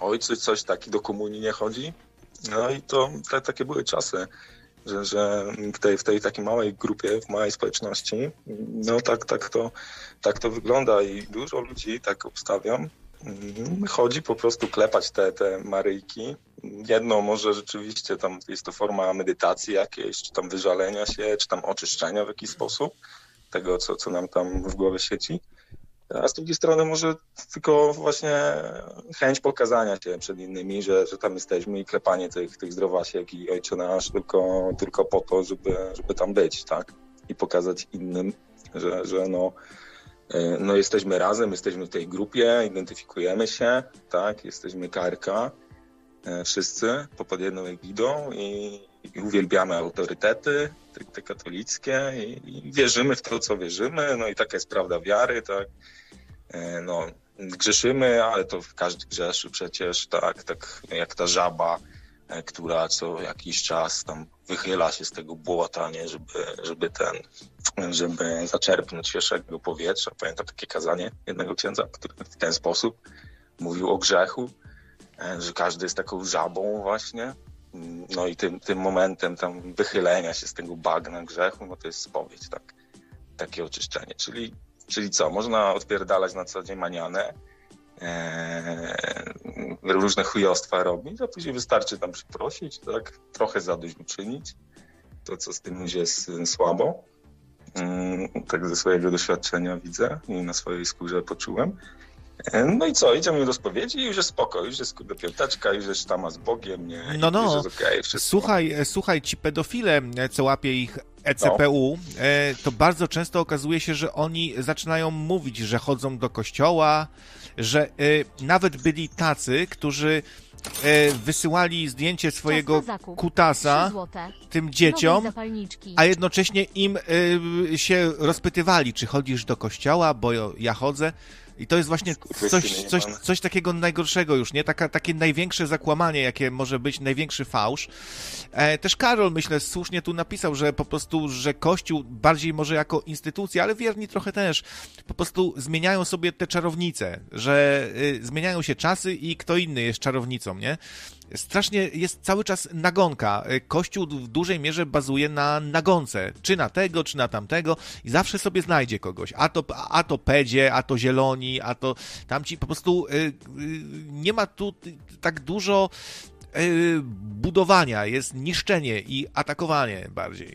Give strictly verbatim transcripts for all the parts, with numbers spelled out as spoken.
ojciec coś taki do komunii nie chodzi. No i to te, takie były czasy, że, że w, tej, w tej takiej małej grupie, w małej społeczności, no tak, tak, to, tak to wygląda i dużo ludzi, tak obstawiam, chodzi po prostu klepać te, te Maryjki. Jedno może rzeczywiście tam jest to forma medytacji jakiejś, czy tam wyżalenia się, czy tam oczyszczenia w jakiś sposób tego, co, co nam tam w głowie sieci. A z drugiej strony może tylko właśnie chęć pokazania się przed innymi, że, że tam jesteśmy i klepanie tych, tych zdrowasiek i Ojcze Nasz tylko, tylko po to, żeby, żeby tam być, tak? I pokazać innym, że, że no, no jesteśmy razem, jesteśmy w tej grupie, identyfikujemy się, tak? Jesteśmy K R K, wszyscy pod jedną egidą i, i uwielbiamy autorytety, te, te katolickie i, i wierzymy w to, co wierzymy, no i taka jest prawda wiary, tak? No, grzeszymy, ale to każdy grzeszy przecież, tak, tak jak ta żaba, która co jakiś czas tam wychyla się z tego błota, nie, żeby, żeby ten, żeby zaczerpnąć świeżego powietrza. Pamiętam takie kazanie jednego księdza, który w ten sposób mówił o grzechu, że każdy jest taką żabą właśnie. No i tym, tym momentem tam wychylenia się z tego bagna grzechu, no to jest spowiedź, tak, takie oczyszczenie, czyli Czyli co, można odpierdalać na co dzień manianę, ee, różne chujostwa robić, a później wystarczy tam przeprosić, tak, trochę zadośćuczynić, to co z tym już jest słabo, yy, tak ze swojego doświadczenia widzę i na swojej skórze poczułem. Yy, no i co, idziemy do spowiedzi i już jest spoko, już jest kurde piąteczka, już jest sztama z Bogiem, nie? No, no, już jest okay, wszystko. Słuchaj, słuchaj, ci pedofile, co łapie ich E C P U, no. To bardzo często okazuje się, że oni zaczynają mówić, że chodzą do kościoła, że nawet byli tacy, którzy wysyłali zdjęcie swojego kutasa tym dzieciom, a jednocześnie im się rozpytywali, czy chodzisz do kościoła, bo ja chodzę. I to jest właśnie coś, coś, coś takiego najgorszego już, nie? Taka, takie największe zakłamanie, jakie może być, największy fałsz. E, też Karol, myślę, słusznie tu napisał, że po prostu, że Kościół bardziej może jako instytucja, ale wierni trochę też, po prostu zmieniają sobie te czarownice, że y, zmieniają się czasy i kto inny jest czarownicą, nie? Strasznie jest cały czas nagonka. Kościół w dużej mierze bazuje na nagonce. Czy na tego, czy na tamtego i zawsze sobie znajdzie kogoś. A to, a to pedzie, a to zieloni, a to tamci. Po prostu y, y, nie ma tu tak dużo y, budowania. Jest niszczenie i atakowanie bardziej.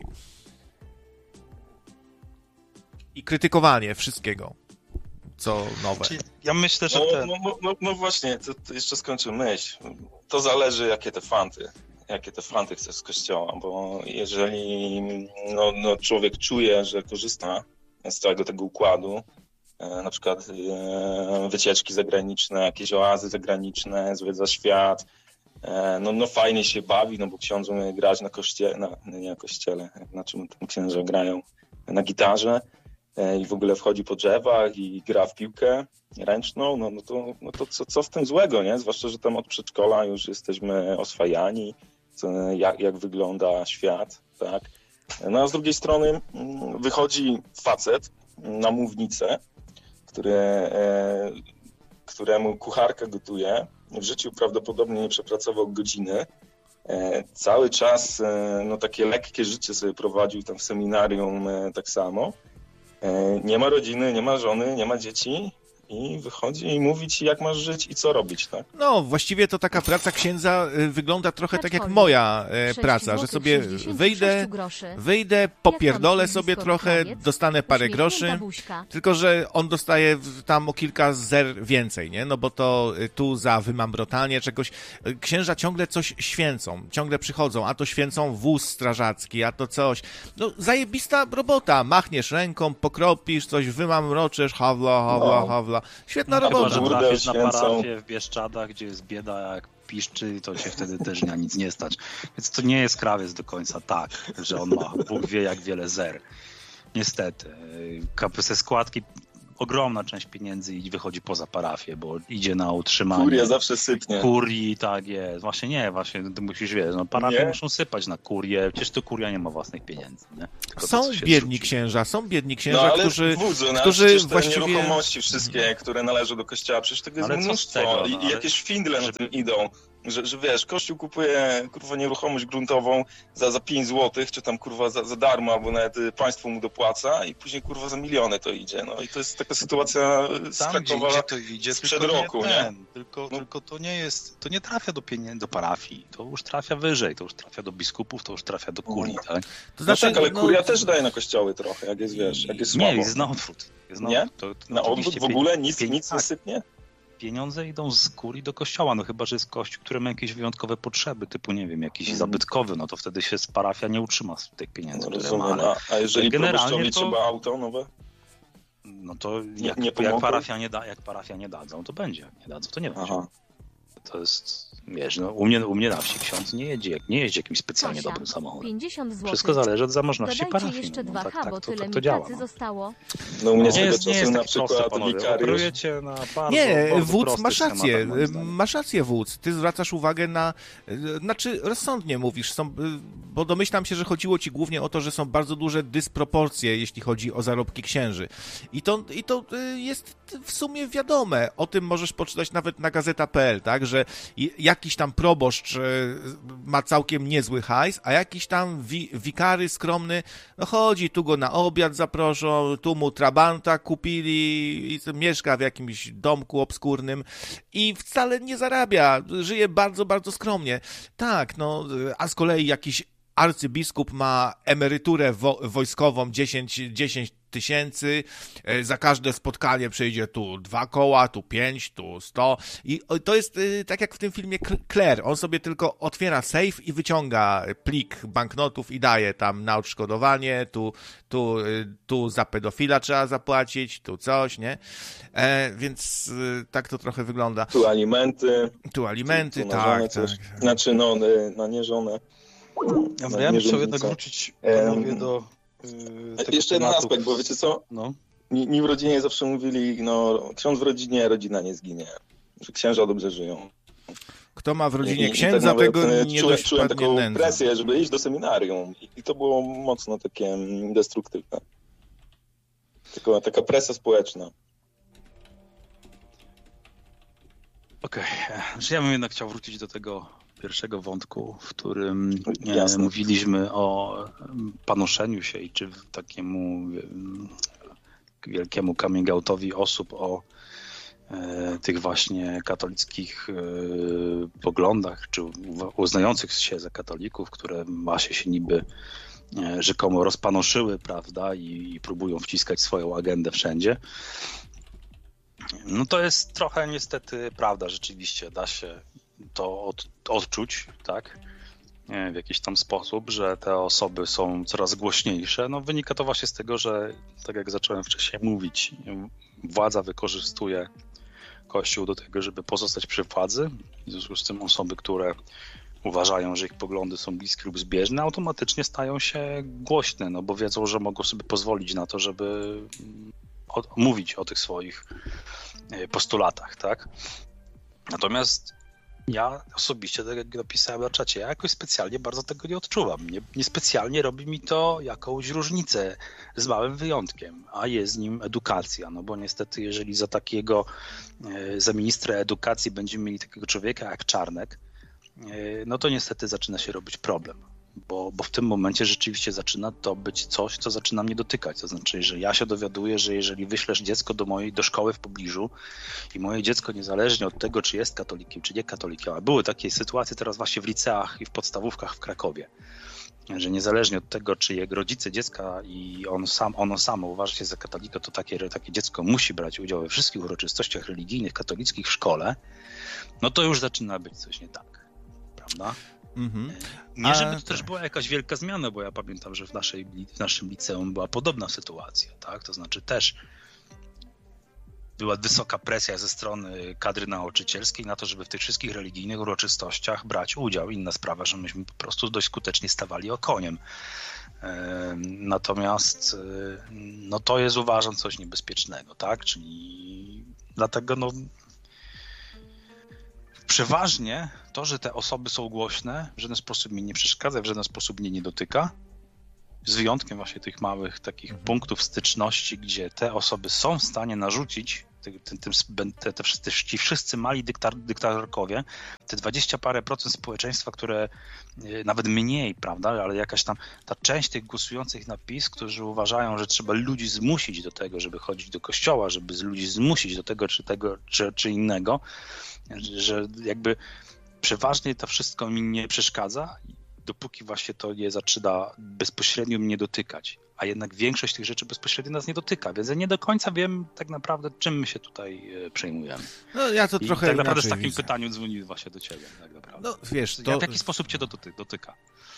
I krytykowanie wszystkiego, co nowe. Ja myślę, że... No, ten... no, no, no, no właśnie, to, to jeszcze skończę myśl. To zależy, jakie te fanty, jakie te fanty chcesz z kościoła, bo jeżeli no, no, człowiek czuje, że korzysta z całego tego układu, e, na przykład e, wycieczki zagraniczne, jakieś oazy zagraniczne, zwiedza świat, e, no, no fajnie się bawi, no bo ksiądz umie grać na kościele, na, nie na kościele, na czym tam księża grają, na gitarze, i w ogóle wchodzi po drzewach i gra w piłkę ręczną, no, no to, no to co, co w tym złego, nie? Zwłaszcza, że tam od przedszkola już jesteśmy oswajani, co, jak, jak wygląda świat, tak? No a z drugiej strony wychodzi facet na mównicę, który, e, któremu kucharka gotuje, w życiu prawdopodobnie nie przepracował godziny, e, cały czas e, no, takie lekkie życie sobie prowadził tam w seminarium e, tak samo. Nie ma rodziny, nie ma żony, nie ma dzieci i wychodzi i mówi ci, jak masz żyć i co robić, tak? No, właściwie to taka praca księdza wygląda trochę tak jak moja praca, że sobie wyjdę, wyjdę, popierdolę sobie trochę, dostanę parę groszy, tylko że on dostaje tam o kilka zer więcej, nie? No bo to tu za wymamrotanie czegoś. Księża ciągle coś święcą, ciągle przychodzą, a to święcą wóz strażacki, a to coś. No, zajebista robota, machniesz ręką, pokropisz, coś wymamroczysz, hawla, hawla, hawla. Świetna no, robota. Chyba, że trafisz na parafię w Bieszczadach, gdzie jest bieda jak piszczy, to cię wtedy też na nic nie stać. Więc to nie jest krawiec do końca tak, że on ma Bóg wie jak wiele zer. Niestety. Ze składki ogromna część pieniędzy i wychodzi poza parafię, bo idzie na utrzymanie. Kuria zawsze sypnie. Kurii, tak jest. Właśnie nie, właśnie ty musisz, wiesz, no parafie Nie? muszą sypać na kurię, przecież to kuria nie ma własnych pieniędzy, nie? Tylko Są to, co się biedni zrzuci. księża, są biedni księża, No ale którzy, wódzu, no, którzy przecież te właściwie... nieruchomości wszystkie, które należą do kościoła, przecież tego jest Ale co z mnóstwo tego, i, no, i ale- jakieś findle na tym idą. Że, że wiesz, Kościół kupuje kurwa nieruchomość gruntową za, za pięć złotych, czy tam kurwa za, za darmo, albo nawet y, państwo mu dopłaca i później kurwa za miliony to idzie. No i to jest taka sytuacja z Tam, gdzie Krakowa idzie, to idzie, sprzed tylko roku, nie nie? ten, Tylko, No. tylko to nie jest, to nie trafia do pieniędzy, do parafii, to już trafia wyżej, to już trafia do biskupów, to już trafia do kurii, No. tak? To No znaczy, tak, ale no, kuria też daje na kościoły trochę, jak jest, wiesz, jak jest Nie, słabo. jest na odwrót. Jest na Nie? odwrót. To, to Na odwrót oczywiście w ogóle nic, pieni- nic nie tak, sypnie? pieniądze idą z kurii do kościoła, no chyba, że jest kościół, który ma jakieś wyjątkowe potrzeby, typu, nie wiem, jakiś Mhm. zabytkowy, no to wtedy się z parafia nie utrzyma z tych pieniędzy, No, które rozumiem, ma, ale a, a jeżeli generalnie proboszczowi to- trzeba auto nowe? no to jak, nie jak, pomogą? parafia nie da, jak parafia nie dadzą, to będzie, jak nie dadzą, to nie będzie. Aha. To jest, wiesz, no u mnie, u mnie na wsi ksiądz nie jedzie, nie jeździ jakimś specjalnie Zosia, dobrym samochodem. pięćdziesiąt złotych. Wszystko zależy od zamożności Dodajcie parafii. jeszcze no, dwa tak, H, tak, bo to, tyle tak mi to działa. pracy No. zostało. No u mnie Nie swego jest, nie czasu jest na taki prosty, przykład panowie. wikariusz... Operujecie na bardzo, Nie, bardzo wódz, prostych masz rację, schematach, moim zdaniem. masz rację, wódz. Ty zwracasz uwagę na, znaczy rozsądnie mówisz, są, bo domyślam się, że chodziło ci głównie o to, że są bardzo duże dysproporcje, jeśli chodzi o zarobki księży. I to, i to jest w sumie wiadome. O tym możesz poczytać nawet na gazeta kropka pe el, tak, że jakiś tam proboszcz ma całkiem niezły hajs, a jakiś tam wi wikary skromny, no chodzi, tu go na obiad zaproszą, tu mu trabanta kupili i mieszka w jakimś domku obskurnym i wcale nie zarabia, żyje bardzo, bardzo skromnie. Tak, no, a z kolei jakiś arcybiskup ma emeryturę wo wojskową dziesięć tysięcy, za każde spotkanie przejdzie tu dwa koła, tu pięć, tu sto i to jest tak jak w tym filmie Claire, on sobie tylko otwiera safe i wyciąga plik banknotów i daje tam na odszkodowanie, tu, tu, tu za pedofila trzeba zapłacić, tu coś, nie? E, więc tak to trochę wygląda. Tu alimenty. Tu alimenty, tu, tu na tak, żonę tak. coś. Znaczy, no, na nie żonę. Ja, No, ja bym nie chciał rządnica. jednak wrócić Em, panowie do yy, tego Jeszcze jeden tematu. aspekt, bo wiecie co? No. Mi, mi w rodzinie zawsze mówili, no, ksiądz w rodzinie, rodzina nie zginie. Że księża dobrze żyją. Kto ma w rodzinie I- i księdza, tak nawet, tego e, nie czułem, dość czułem padnie taką nędza. presję, żeby iść do seminarium. I, I to było mocno takie mm, destruktywne. Tylko taka presja społeczna. Okej, okay. Ja bym jednak chciał wrócić do tego pierwszego wątku, w którym e, Jasne. mówiliśmy o panoszeniu się i czy takiemu e, wielkiemu coming outowi osób o e, tych właśnie katolickich e, poglądach, czy uznających się za katolików, które właśnie się niby e, rzekomo rozpanoszyły, prawda, i, i próbują wciskać swoją agendę wszędzie. No to jest trochę niestety prawda, rzeczywiście da się to od, odczuć, tak, w jakiś tam sposób, że te osoby są coraz głośniejsze. No wynika to właśnie z tego, że tak jak zacząłem wcześniej mówić, władza wykorzystuje Kościół do tego, żeby pozostać przy władzy. W związku z tym osoby, które uważają, że ich poglądy są bliskie lub zbieżne, automatycznie stają się głośne, no bo wiedzą, że mogą sobie pozwolić na to, żeby o, mówić o tych swoich postulatach, tak? Natomiast ja osobiście, tak jak napisałem na czacie, ja jakoś specjalnie bardzo tego nie odczuwam. Nie, nie specjalnie robi mi to jakąś różnicę, z małym wyjątkiem, a jest nim edukacja, no bo niestety jeżeli za takiego, za ministra edukacji będziemy mieli takiego człowieka jak Czarnek, no to niestety zaczyna się robić problem. Bo, bo w tym momencie rzeczywiście zaczyna to być coś, co zaczyna mnie dotykać. To znaczy, że ja się dowiaduję, że jeżeli wyślesz dziecko do mojej, do szkoły w pobliżu i moje dziecko niezależnie od tego, czy jest katolikiem, czy nie katolikiem, a były takie sytuacje teraz właśnie w liceach i w podstawówkach w Krakowie, że niezależnie od tego, czy jego rodzice dziecka i on sam, ono samo uważa się za katolika, to takie, takie dziecko musi brać udział we wszystkich uroczystościach religijnych, katolickich w szkole, no to już zaczyna być coś nie tak, prawda? Mhm. Nie, żeby A, to też była jakaś wielka zmiana, bo ja pamiętam, że w, naszej, w naszym liceum była podobna sytuacja, tak? To znaczy też była wysoka presja ze strony kadry nauczycielskiej na to, żeby w tych wszystkich religijnych uroczystościach brać udział. Inna sprawa, że myśmy po prostu dość skutecznie stawali okoniem. Natomiast no to jest, uważam, coś niebezpiecznego, tak? Czyli dlatego no przeważnie to, że te osoby są głośne, w żaden sposób mnie nie przeszkadza, w żaden sposób mnie nie dotyka. Z wyjątkiem właśnie tych małych takich mhm. punktów styczności, gdzie te osoby są w stanie narzucić, te, te, te, te, te, ci wszyscy mali dyktar, dyktatorkowie, te dwadzieścia parę procent społeczeństwa, które nawet mniej, prawda, ale jakaś tam ta część tych głosujących na PiS, którzy uważają, że trzeba ludzi zmusić do tego, żeby chodzić do kościoła, żeby ludzi zmusić do tego czy tego, czy, czy innego, że jakby przeważnie to wszystko mi nie przeszkadza, dopóki właśnie to nie zaczyna bezpośrednio mnie dotykać. A jednak większość tych rzeczy bezpośrednio nas nie dotyka, więc ja nie do końca wiem tak naprawdę, czym my się tutaj przejmujemy. No ja to I trochę tak naprawdę z inaczej takim widzę. pytaniem dzwonił właśnie do ciebie. Tak naprawdę. No wiesz, to... W jaki sposób cię doty- dotyka?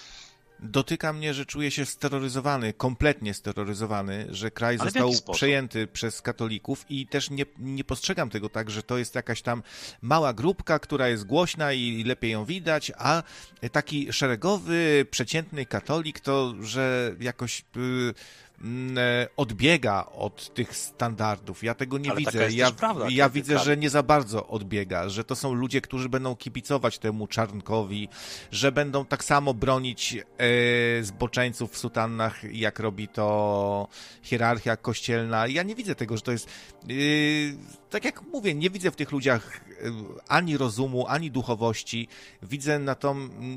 Dotyka mnie, że czuję się steroryzowany, kompletnie steroryzowany, że kraj Ale został przejęty przez katolików i też nie, nie postrzegam tego tak, że to jest jakaś tam mała grupka, która jest głośna i lepiej ją widać, a taki szeregowy, przeciętny katolik to, że jakoś y, y, odbiega od tych standardów. Ja tego nie Ale widzę. taka jest Ja, też prawda, ja kiedy widzę, kar- że nie za bardzo odbiega, że to są ludzie, którzy będą kibicować temu Czarnkowi, że będą tak samo bronić e, zboczeńców w sutannach, jak robi to hierarchia kościelna. Ja nie widzę tego, że to jest... E, tak jak mówię, nie widzę w tych ludziach ani rozumu, ani duchowości. Widzę na to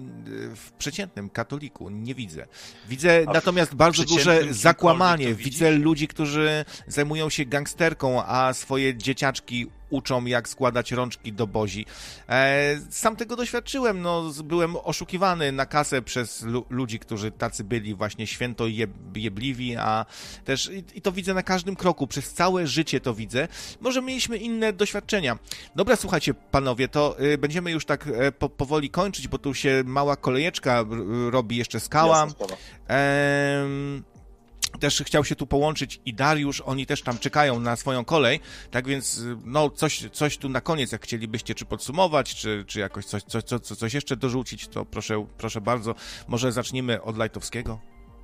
w przeciętnym katoliku. Nie widzę. Widzę A natomiast bardzo duże zakłamanie. Widzę widzisz? ludzi, którzy zajmują się gangsterką, a swoje dzieciaczki uczą, jak składać rączki do bozi. E, sam tego doświadczyłem, no, byłem oszukiwany na kasę przez lu- ludzi, którzy tacy byli właśnie święto jeb- jebliwi, a też i, i to widzę na każdym kroku, przez całe życie to widzę. Może mieliśmy inne doświadczenia. Dobra, słuchajcie, panowie, to y, będziemy już tak y, po, powoli kończyć, bo tu się mała kolejeczka y, robi jeszcze skała. Ehm... Też chciał się tu połączyć i Dariusz, oni też tam czekają na swoją kolej, tak więc no coś, coś tu na koniec, jak chcielibyście czy podsumować, czy, czy jakoś coś, coś, coś, coś jeszcze dorzucić, to proszę, proszę bardzo, może zacznijmy od Lajtowskiego.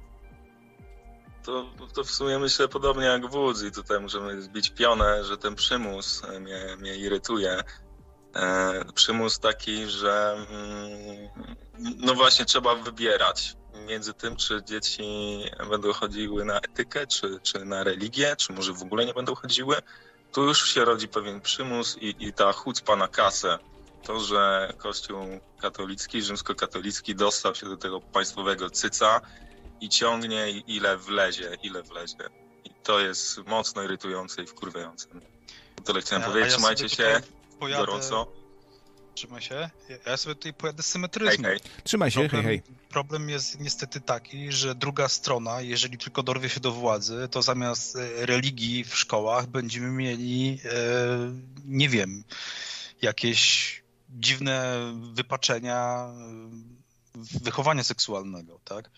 To, to w sumie myślę podobnie jak wódz i tutaj możemy zbić pionę, że ten przymus mnie, mnie irytuje. E, przymus taki, że mm, no właśnie trzeba wybierać między tym, czy dzieci będą chodziły na etykę, czy, czy na religię, czy może w ogóle nie będą chodziły. Tu już się rodzi pewien przymus i, i ta chucpa na kasę. To, że Kościół katolicki, rzymskokatolicki dostał się do tego państwowego cyca i ciągnie ile wlezie, ile wlezie. I to jest mocno irytujące i wkurwiające. Tyle chciałem Ja, powiedzieć, ja trzymajcie się pojadę... gorąco. Trzymaj się. Ja sobie tutaj pojadę z symetryzmem. Hej, hej. Trzymaj się, Problem, hej, hej. problem jest niestety taki, że druga strona, jeżeli tylko dorwie się do władzy, to zamiast religii w szkołach będziemy mieli, e, nie wiem, jakieś dziwne wypaczenia wychowania seksualnego, tak?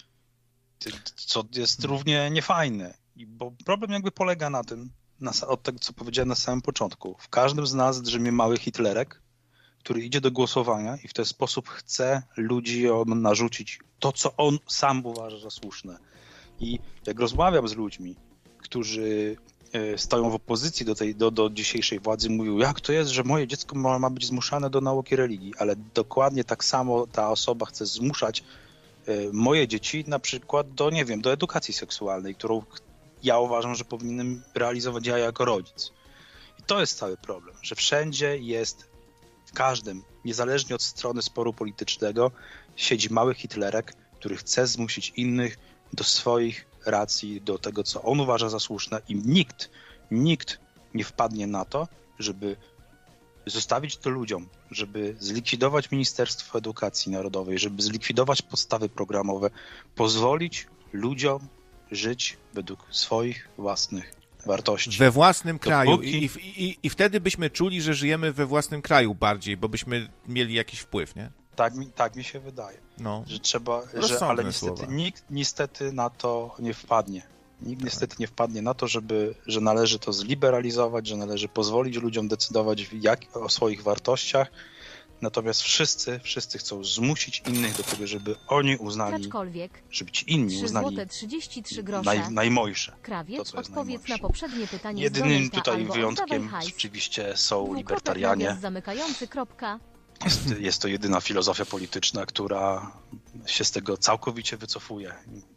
Co jest równie niefajne. Bo problem jakby polega na tym, na, od tego, co powiedziałem na samym początku. W każdym z nas drzemie mały Hitlerek, który idzie do głosowania i w ten sposób chce ludziom narzucić to, co on sam uważa za słuszne. I jak rozmawiam z ludźmi, którzy stoją w opozycji do, tej, do, do dzisiejszej władzy, mówią, jak to jest, że moje dziecko ma, ma być zmuszane do nauki religii, ale dokładnie tak samo ta osoba chce zmuszać moje dzieci na przykład do, nie wiem, do edukacji seksualnej, którą ja uważam, że powinienem realizować ja jako rodzic. I to jest cały problem, że wszędzie jest, w każdym, niezależnie od strony sporu politycznego, siedzi mały Hitlerek, który chce zmusić innych do swoich racji, do tego, co on uważa za słuszne i nikt, nikt nie wpadnie na to, żeby zostawić to ludziom, żeby zlikwidować Ministerstwo Edukacji Narodowej, żeby zlikwidować podstawy programowe, pozwolić ludziom żyć według swoich własnych wartości. We własnym kraju. Dopóki... I, i, I wtedy byśmy czuli, że żyjemy we własnym kraju bardziej, bo byśmy mieli jakiś wpływ, nie? Tak mi, tak mi się wydaje, no. że trzeba, że, ale niestety słowa. Nikt niestety na to nie wpadnie. Nikt niestety nie wpadnie na to, żeby, że należy to zliberalizować, że należy pozwolić ludziom decydować jak, o swoich wartościach. Natomiast wszyscy, wszyscy chcą zmusić innych do tego, żeby oni uznali, żeby ci inni uznali naj, najmojsze. Krawiec, to, odpowiedz na poprzednie pytanie. Jedynym tutaj wyjątkiem rzeczywiście są libertarianie. Zamykający, kropka. Jest, jest to jedyna filozofia polityczna, która się z tego całkowicie wycofuje.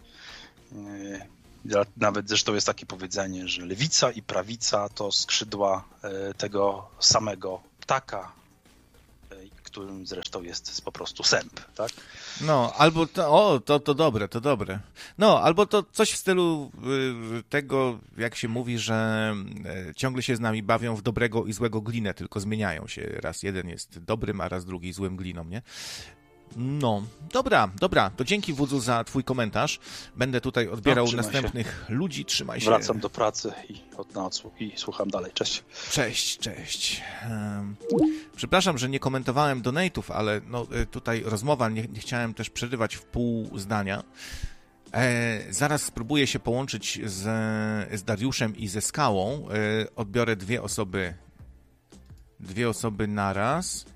Nawet zresztą jest takie powiedzenie, że lewica i prawica to skrzydła tego samego ptaka, którym zresztą jest po prostu sęp, tak? No, albo to, o, to, to dobre, to dobre. No, albo to coś w stylu y, tego, jak się mówi, że y, ciągle się z nami bawią w dobrego i złego glinę, tylko zmieniają się. Raz jeden jest dobrym, a raz drugi złym gliną, nie? No, dobra, dobra, to dzięki Wudzu za twój komentarz. Będę tutaj odbierał no, następnych się. ludzi, trzymaj się. Wracam do pracy i od nocy i słucham dalej, cześć. Cześć, cześć. Um, przepraszam, że nie komentowałem donate'ów, ale no, tutaj rozmowa, nie, nie chciałem też przerywać w pół zdania. E, zaraz spróbuję się połączyć z, z Dariuszem i ze Skałą. E, odbiorę dwie osoby, dwie osoby naraz.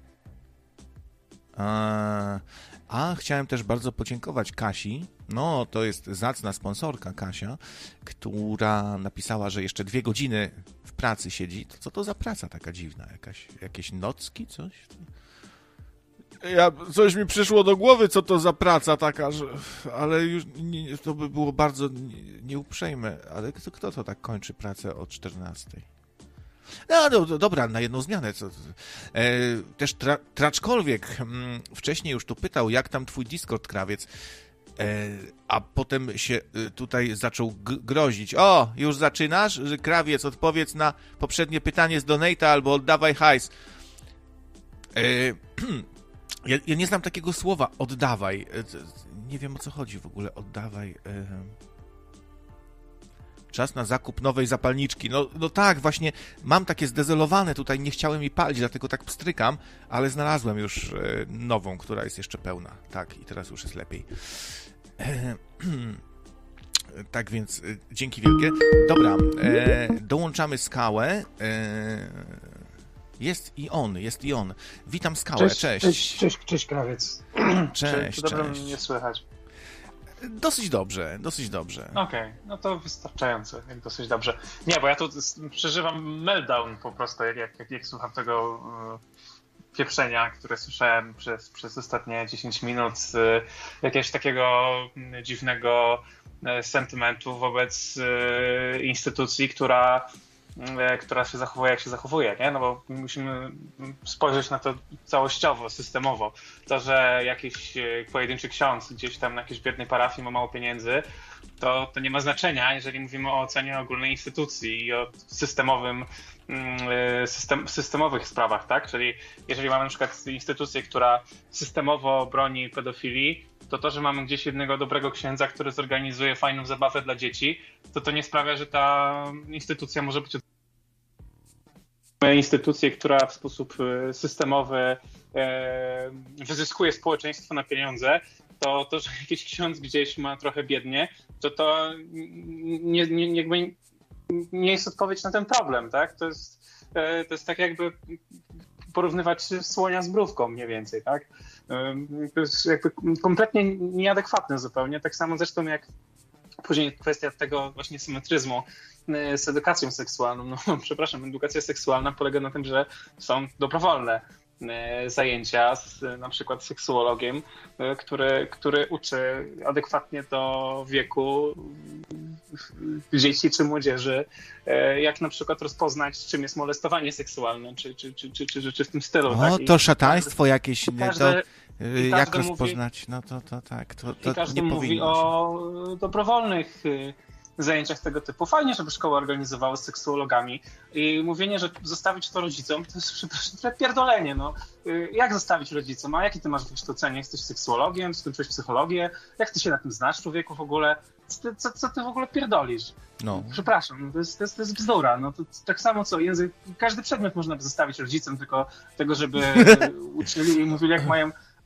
A, a chciałem też bardzo podziękować Kasi, no to jest zacna sponsorka Kasia, która napisała, że jeszcze dwie godziny w pracy siedzi. To co to za praca taka dziwna? Jakaś, jakieś nocki, coś? Ja, coś mi przyszło do głowy, co to za praca taka, że, ale już nie, to by było bardzo nie, nieuprzejme, ale kto, kto to tak kończy pracę o czternastej? No, no dobra, na jedną zmianę. Co, e, też tra, Traczkolwiek m, wcześniej już tu pytał, jak tam twój Discord, Krawiec, e, a potem się e, tutaj zaczął g- grozić. O, już zaczynasz? Krawiec, odpowiedz na poprzednie pytanie z Donate'a albo oddawaj hajs. E, ja, ja nie znam takiego słowa, oddawaj. E, nie wiem, o co chodzi w ogóle, oddawaj... E, Czas na zakup nowej zapalniczki. No, no tak, właśnie mam takie zdezolowane tutaj, nie chciałem jej palić, dlatego tak pstrykam, ale znalazłem już e, nową, która jest jeszcze pełna. Tak, i teraz już jest lepiej. E, tak więc e, dzięki wielkie. Dobra, e, dołączamy Skałę. E, jest i on, jest i on. Witam Skałę, cześć. Cześć, cześć, cześć, cześć Krawiec. Cześć, czy dobrze cześć. mnie słychać? Dosyć dobrze, dosyć dobrze. Okej, okay, no to wystarczająco, jak dosyć dobrze. Nie, bo ja tu przeżywam meltdown po prostu, jak, jak, jak słucham tego y, pieprzenia, które słyszałem przez, przez ostatnie dziesięć minut, y, jakiegoś takiego y, dziwnego y, sentymentu wobec y, instytucji, która która się zachowuje, jak się zachowuje, nie? No bo musimy spojrzeć na to całościowo, systemowo. To, że jakiś pojedynczy ksiądz gdzieś tam na jakiejś biednej parafii ma mało pieniędzy, to, to nie ma znaczenia, jeżeli mówimy o ocenie ogólnej instytucji i o systemowym, system, systemowych sprawach, tak? Czyli jeżeli mamy na przykład instytucję, która systemowo broni pedofilii, to to, że mamy gdzieś jednego dobrego księdza, który zorganizuje fajną zabawę dla dzieci, to to nie sprawia, że ta instytucja może być instytucję, która w sposób systemowy wyzyskuje społeczeństwo na pieniądze, to to, że jakiś ksiądz gdzieś ma trochę biednie, to to nie, nie, jakby nie jest odpowiedź na ten problem, tak? To jest, to jest tak jakby porównywać słonia z mrówką mniej więcej, tak? To jest jakby kompletnie nieadekwatne zupełnie, tak samo zresztą jak później kwestia tego właśnie symetryzmu z edukacją seksualną. No przepraszam, edukacja seksualna polega na tym, że są dobrowolne zajęcia z na przykład seksuologiem, który, który uczy adekwatnie do wieku dzieci czy młodzieży, jak na przykład rozpoznać, czym jest molestowanie seksualne, czy, czy, czy, czy, czy rzeczy w tym stylu. O, tak? to szataństwo jakieś, każdy, to, jak mówi, rozpoznać, no to, to tak, to, to i każdy nie mówi o dobrowolnych zajęciach tego typu. Fajnie, żeby szkoły organizowały z seksuologami i mówienie, że zostawić to rodzicom, to jest przepraszam, pierdolenie. No. Jak zostawić rodzicom? A jakie ty masz wykształcenie? Jesteś seksuologiem? Skończyłeś psychologię? Jak ty się na tym znasz, człowieku, w ogóle? Co ty, co, co ty w ogóle pierdolisz? No. Przepraszam, to jest, to jest, to jest bzdura. No, to tak samo co język, każdy przedmiot można by zostawić rodzicom, tylko tego, żeby uczyli i mówili, jak mają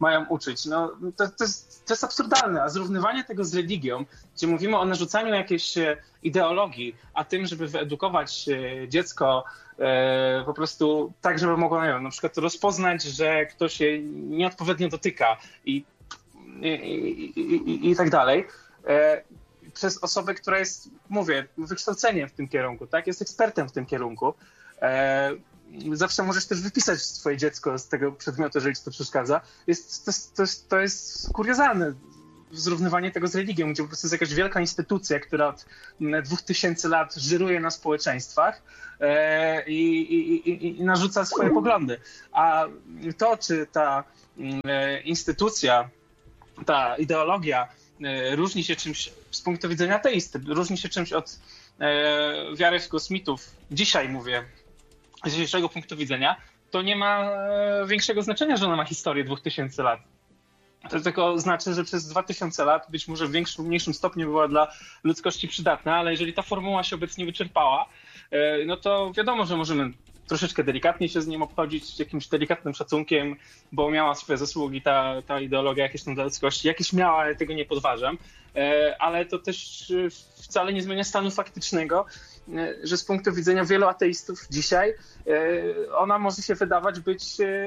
mają uczyć. No, to, to, jest, to jest absurdalne, a zrównywanie tego z religią, gdzie mówimy o narzucaniu jakiejś ideologii, a tym, żeby wyedukować dziecko e, po prostu tak, żeby mogło, nie wiem, na przykład rozpoznać, że ktoś je nieodpowiednio dotyka i, i, i, i, i tak dalej. E, przez osobę, która jest, mówię, wykształceniem w tym kierunku, tak, jest ekspertem w tym kierunku. E, zawsze możesz też wypisać swoje dziecko z tego przedmiotu, jeżeli ci to przeszkadza. Jest, to, jest, to, jest, to jest kuriozalne zrównywanie tego z religią, gdzie po prostu jest jakaś wielka instytucja, która od dwóch tysięcy lat żyruje na społeczeństwach e, i, i, i narzuca swoje poglądy. A to, czy ta e, instytucja, ta ideologia e, różni się czymś z punktu widzenia ateisty, różni się czymś od e, wiary w kosmitów, dzisiaj mówię, z dzisiejszego punktu widzenia, to nie ma e, większego znaczenia, że ona ma historię dwóch tysięcy lat. To tylko znaczy, że przez dwa tysiące lat być może w większym, mniejszym stopniu była dla ludzkości przydatna, ale jeżeli ta formuła się obecnie wyczerpała, e, no to wiadomo, że możemy troszeczkę delikatnie się z nim obchodzić, jakimś delikatnym szacunkiem, bo miała swoje zasługi ta, ta ideologia jakieś tam dla ludzkości. Jakieś miała, ale tego nie podważam. Ale to też wcale nie zmienia stanu faktycznego, że z punktu widzenia wielu ateistów dzisiaj ona może się wydawać być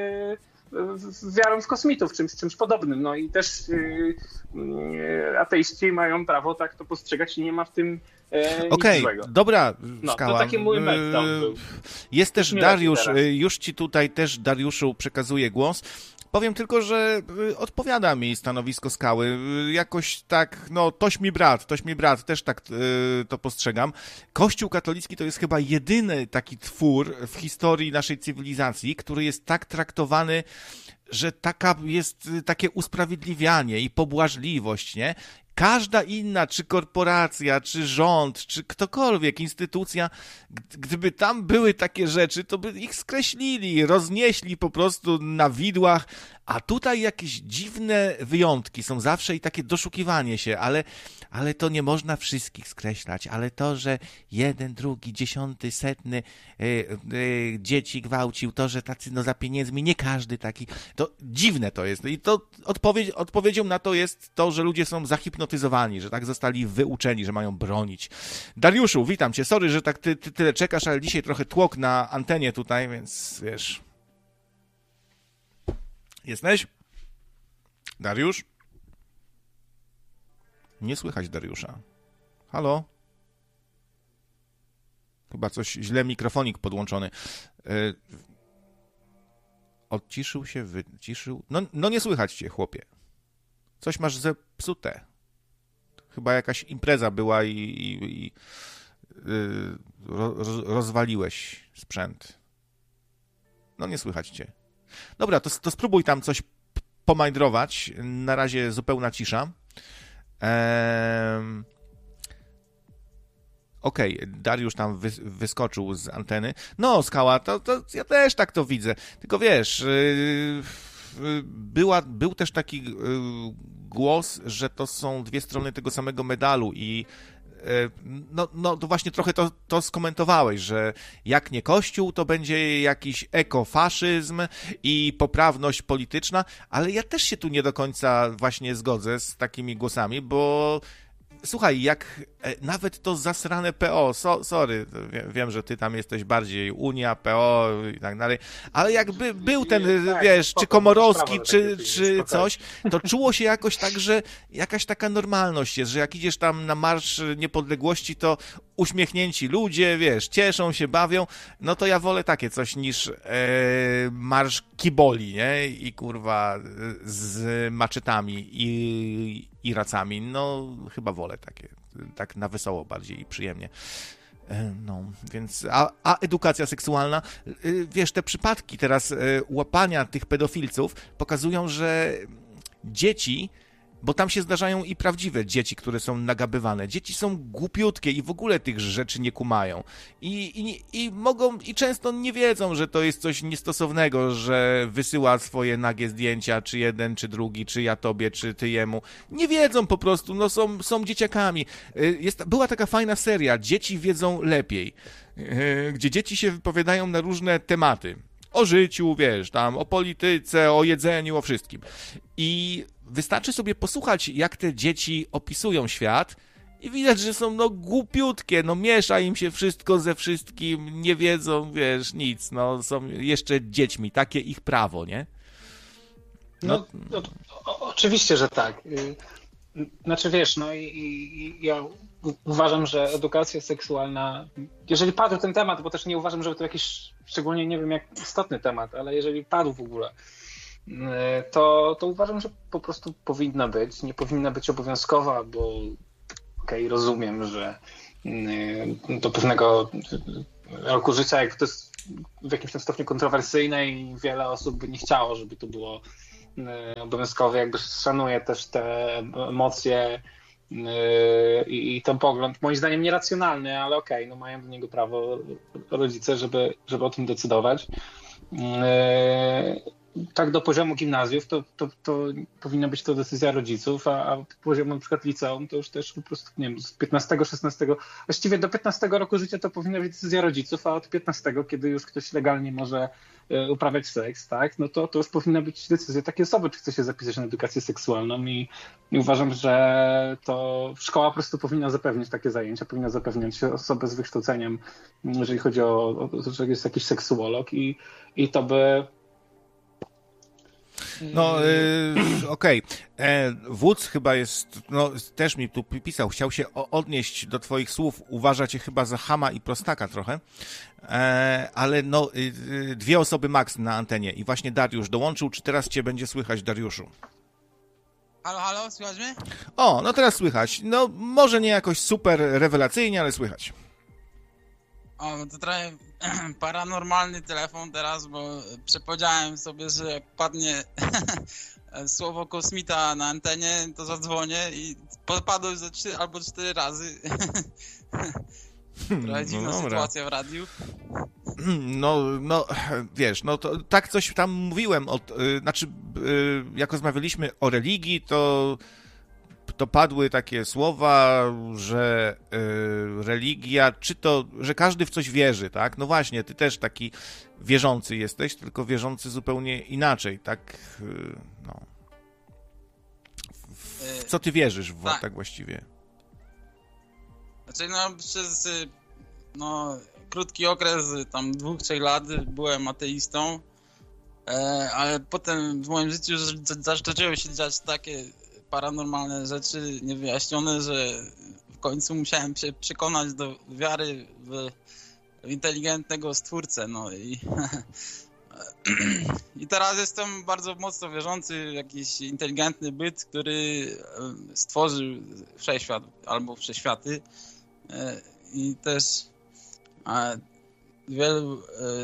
wiarą w kosmitów, czymś, czymś podobnym. No i też ateiści mają prawo tak to postrzegać i nie ma w tym Okej, okay, złego. Dobra, no, Skała. To taki mój meltdown był. Jest też Dariusz, już ci tutaj też, Dariuszu, przekazuję głos. Powiem tylko, że odpowiada mi stanowisko Skały. Jakoś tak, no, toś mi brat, toś mi brat, też tak y, to postrzegam. Kościół katolicki to jest chyba jedyny taki twór w historii naszej cywilizacji, który jest tak traktowany, że taka jest takie usprawiedliwianie i pobłażliwość, nie? Każda inna, czy korporacja, czy rząd, czy ktokolwiek, instytucja, gdyby tam były takie rzeczy, to by ich skreślili, roznieśli po prostu na widłach, a tutaj jakieś dziwne wyjątki są zawsze i takie doszukiwanie się, ale, ale to nie można wszystkich skreślać, ale to, że jeden, drugi, dziesiąty, setny yy, yy, dzieci gwałcił, to, że tacy no za pieniędzmi, nie każdy taki, to dziwne to jest i to odpowiedź, odpowiedzią na to jest to, że ludzie są zahipnotyzowani, że tak zostali wyuczeni, że mają bronić. Dariuszu, witam cię, sorry, że tak ty, ty tyle czekasz, ale dzisiaj trochę tłok na antenie tutaj, więc wiesz... Jesteś? Dariusz? Nie słychać Dariusza. Halo? Chyba coś źle mikrofonik podłączony. Yy... Odciszył się, wyciszył. No, no nie słychać cię, chłopie. Coś masz zepsute. Chyba jakaś impreza była i, i, i yy, roz, rozwaliłeś sprzęt. No nie słychać cię. Dobra, to, to spróbuj tam coś pomajdrować. Na razie zupełna cisza. Ehm... Okej, okay, Dariusz tam wy, wyskoczył z anteny. No, Skała, to, to ja też tak to widzę. Tylko wiesz, yy, była, był też taki yy, głos, że to są dwie strony tego samego medalu i No, no to właśnie trochę to, to skomentowałeś, że jak nie Kościół, to będzie jakiś ekofaszyzm i poprawność polityczna, ale ja też się tu nie do końca właśnie zgodzę z takimi głosami, bo słuchaj, jak nawet to zasrane P O, so, sorry, wiem, że ty tam jesteś bardziej Unia, P O i tak dalej, ale jakby był ten, tak, wiesz, spoko, czy Komorowski, czy, czy coś, to czuło się jakoś tak, że jakaś taka normalność jest, że jak idziesz tam na Marsz Niepodległości, to uśmiechnięci ludzie, wiesz, cieszą się, bawią, no to ja wolę takie coś niż e, Marsz Kiboli, nie? I kurwa z maczetami i, i racami, no chyba wolę takie, tak na wesoło bardziej i przyjemnie. No, więc, a, a edukacja seksualna, wiesz, te przypadki teraz łapania tych pedofilców pokazują, że dzieci, bo tam się zdarzają i prawdziwe dzieci, które są nagabywane. Dzieci są głupiutkie i w ogóle tych rzeczy nie kumają. I, i, i mogą, i często nie wiedzą, że to jest coś niestosownego, że wysyła swoje nagie zdjęcia, czy jeden, czy drugi, czy ja tobie, czy ty jemu. Nie wiedzą po prostu, no są, są dzieciakami. Jest, była taka fajna seria, Dzieci wiedzą lepiej, gdzie dzieci się wypowiadają na różne tematy. o życiu, wiesz, tam o polityce, o jedzeniu, o wszystkim. I wystarczy sobie posłuchać, jak te dzieci opisują świat i widać, że są no głupiutkie, no miesza im się wszystko ze wszystkim, nie wiedzą, wiesz, nic, no są jeszcze dziećmi, takie ich prawo, nie? No, no, no o, oczywiście, że tak. Znaczy wiesz, no i, i ja uważam, że edukacja seksualna, jeżeli padł ten temat, bo też nie uważam, że to jakiś szczególnie, nie wiem jak istotny temat, ale jeżeli padł w ogóle, to, to uważam, że po prostu powinna być, nie powinna być obowiązkowa, bo okej, okay, rozumiem, że do pewnego roku życia, jak to jest w jakimś tam stopniu kontrowersyjne i wiele osób by nie chciało, żeby to było obowiązkowe, jakby szanuję też te emocje i, i ten pogląd, moim zdaniem nieracjonalny, ale okej, okay, no mają do niego prawo rodzice, żeby, żeby o tym decydować. Tak do poziomu gimnazjów to, to, to powinna być to decyzja rodziców, a, a poziom na przykład liceum to już też po prostu, nie wiem, z piętnastego, szesnastego, właściwie do piętnastego roku życia to powinna być decyzja rodziców, a od piętnastego, kiedy już ktoś legalnie może y, uprawiać seks, tak, no to, to już powinna być decyzja takiej osoby, czy chce się zapisać na edukację seksualną i, i uważam, że to szkoła po prostu powinna zapewnić takie zajęcia, powinna zapewniać osobę z wykształceniem, jeżeli chodzi o, o to, że jest jakiś seksuolog i, i to by No, yy, okej. Okay. Wódz chyba jest, no też mi tu pisał, chciał się odnieść do twoich słów, uważa cię chyba za chama i prostaka trochę, e, ale no, yy, dwie osoby max na antenie i właśnie Dariusz dołączył, czy teraz cię będzie słychać, Dariuszu? Halo, halo, słychać mnie? O, no teraz słychać, no może nie jakoś super rewelacyjnie, ale słychać. O, no to trochę paranormalny telefon teraz, bo przepowiedziałem sobie, że jak padnie słowo kosmita na antenie, to zadzwonię i padło ze trzy albo cztery razy. Trochę dziwna no sytuacja w radiu. No, no, wiesz, no to tak coś tam mówiłem, o, y, znaczy y, jak rozmawialiśmy o religii, to to padły takie słowa, że y, religia, czy to, że każdy w coś wierzy, tak? No właśnie, ty też taki wierzący jesteś, tylko wierzący zupełnie inaczej, tak? Y, no. W, w co ty wierzysz w, tak. tak właściwie? Znaczy, no przez no, krótki okres, tam dwóch, trzech lat byłem ateistą, e, ale potem w moim życiu zaczęły się dziać takie paranormalne rzeczy niewyjaśnione, że w końcu musiałem się przekonać do wiary w, w inteligentnego stwórcę, no i i teraz jestem bardzo mocno wierzący w jakiś inteligentny byt, który stworzył wszechświat albo wszechświaty i też wielu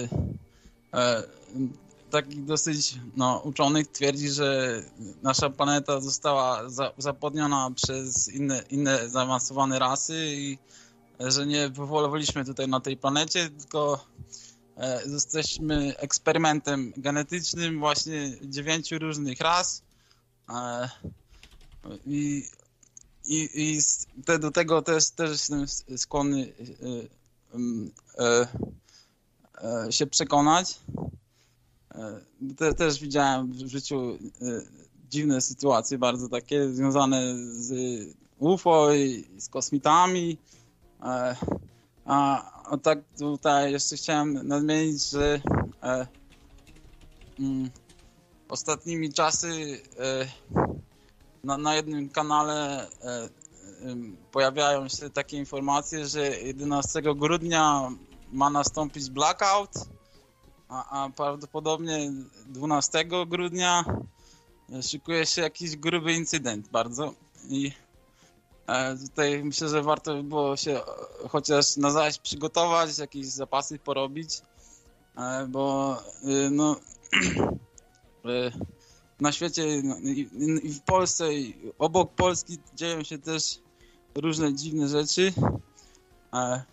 takich dosyć no, uczonych twierdzi, że nasza planeta została za, zapłodniona przez inne, inne zaawansowane rasy i że nie wywolowaliśmy tutaj na tej planecie, tylko e, jesteśmy eksperymentem genetycznym właśnie dziewięciu różnych ras e, i, i, i te, do tego też, też jestem skłonny e, e, e, się przekonać. Te, też widziałem w życiu dziwne sytuacje, bardzo takie związane z U F O i z kosmitami. A, a tak tutaj jeszcze chciałem nadmienić, że e, mm, ostatnimi czasy e, na, na jednym kanale e, e, pojawiają się takie informacje, że jedenastego grudnia ma nastąpić blackout, a, a prawdopodobnie dwunastego grudnia szykuje się jakiś gruby incydent bardzo i e, tutaj myślę, że warto by było się chociaż na zaś przygotować, jakieś zapasy porobić, e, bo e, no e, na świecie no, i, i w Polsce i obok Polski dzieją się też różne dziwne rzeczy. E,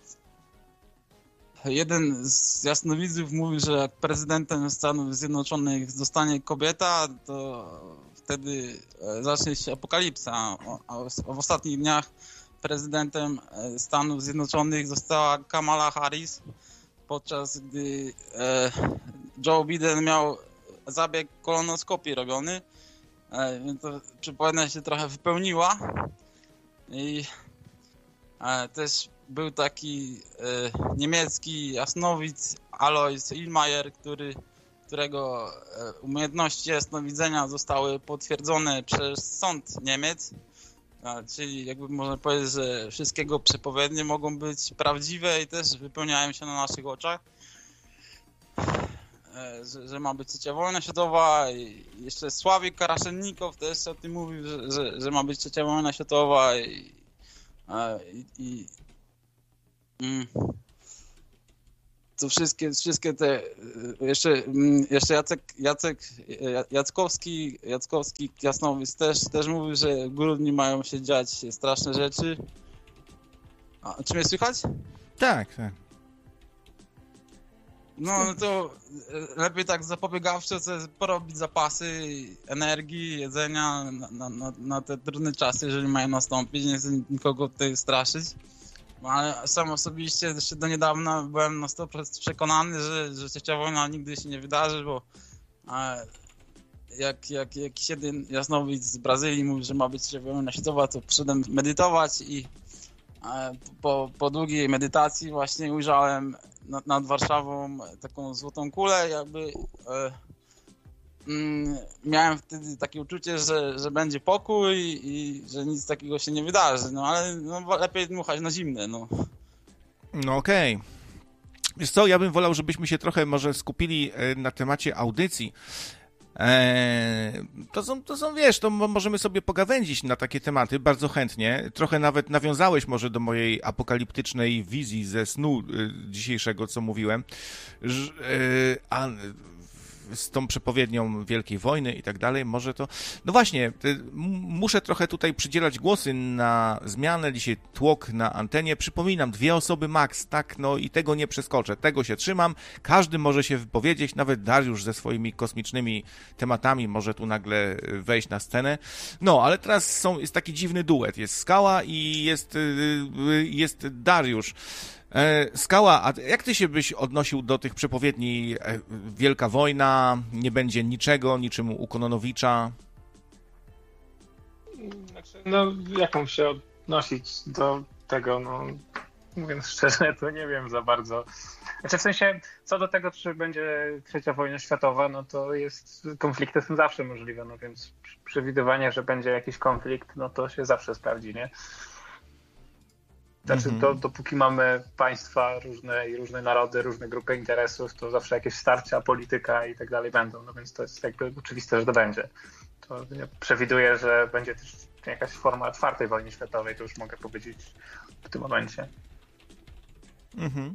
Jeden z jasnowidzów mówił, że jak prezydentem Stanów Zjednoczonych zostanie kobieta, to wtedy zacznie się apokalipsa. A w ostatnich dniach prezydentem Stanów Zjednoczonych została Kamala Harris, podczas gdy Joe Biden miał zabieg kolonoskopii robiony, więc to przepowiednia się trochę wypełniła. I też był taki niemiecki jasnowic Alois Illmayer, który, którego umiejętności jasnowidzenia zostały potwierdzone przez sąd Niemiec. Czyli jakby można powiedzieć, że wszystkie jego przepowiednie mogą być prawdziwe i też wypełniają się na naszych oczach. Że, że ma być trzecia wojna światowa i jeszcze Sławik Karaszennikow też o tym mówił, że, że, że ma być trzecia wojna światowa i, i, i mm, to wszystkie, wszystkie te jeszcze, jeszcze Jacek, Jacek Jackowski, Jackowski Jasnowic też, też mówił, że w grudniu mają się dziać straszne rzeczy. A, czy mnie słychać? Tak, tak. No, no to lepiej tak zapobiegawczo sobie porobić zapasy energii, jedzenia na, na, na te trudne czasy, jeżeli mają nastąpić. Nie chcę nikogo tutaj straszyć. Ale sam osobiście jeszcze do niedawna byłem na sto procent przekonany, że, że trzecia wojna nigdy się nie wydarzy, bo jak, jak jakiś jeden jasnowic z Brazylii mówił, że ma być trzecia wojna światowa, to przyszedłem medytować i po, po długiej medytacji właśnie ujrzałem nad, nad Warszawą taką złotą kulę, jakby e, mm, miałem wtedy takie uczucie, że, że będzie pokój i że nic takiego się nie wydarzy, no ale no, lepiej dmuchać na zimne, no. No okej. Okay. Wiesz co, ja bym wolał, żebyśmy się trochę może skupili na temacie audycji. Eee, to są, to są, wiesz, to możemy sobie pogawędzić na takie tematy bardzo chętnie. Trochę nawet nawiązałeś może do mojej apokaliptycznej wizji ze snu y, dzisiejszego, co mówiłem. Ż, y, a z tą przepowiednią Wielkiej Wojny i tak dalej, może to... No właśnie, muszę trochę tutaj przydzielać głosy na zmianę, dzisiaj tłok na antenie. Przypominam, dwie osoby max, tak, no i tego nie przeskoczę, tego się trzymam. Każdy może się wypowiedzieć, nawet Dariusz ze swoimi kosmicznymi tematami może tu nagle wejść na scenę. No, ale teraz są, jest taki dziwny duet, jest Skała i jest, jest Dariusz. Skała, a jak ty się byś odnosił do tych przepowiedni Wielka Wojna, nie będzie niczego, niczym u Kononowicza? Znaczy, no, jak mam się odnosić do tego, no, mówiąc szczerze, to nie wiem za bardzo. Znaczy w sensie, co do tego, czy będzie trzecia wojna światowa, no to jest, konflikty są zawsze możliwe, no więc przewidywanie, że będzie jakiś konflikt, no to się zawsze sprawdzi, nie? Znaczy, Mhm. do, dopóki mamy państwa różne i różne narody, różne grupy interesów, to zawsze jakieś starcia, polityka i tak dalej będą, no więc to jest jakby oczywiste, że to będzie. To ja przewiduję, że będzie też jakaś forma czwartej wojny światowej, to już mogę powiedzieć w tym momencie. Mhm.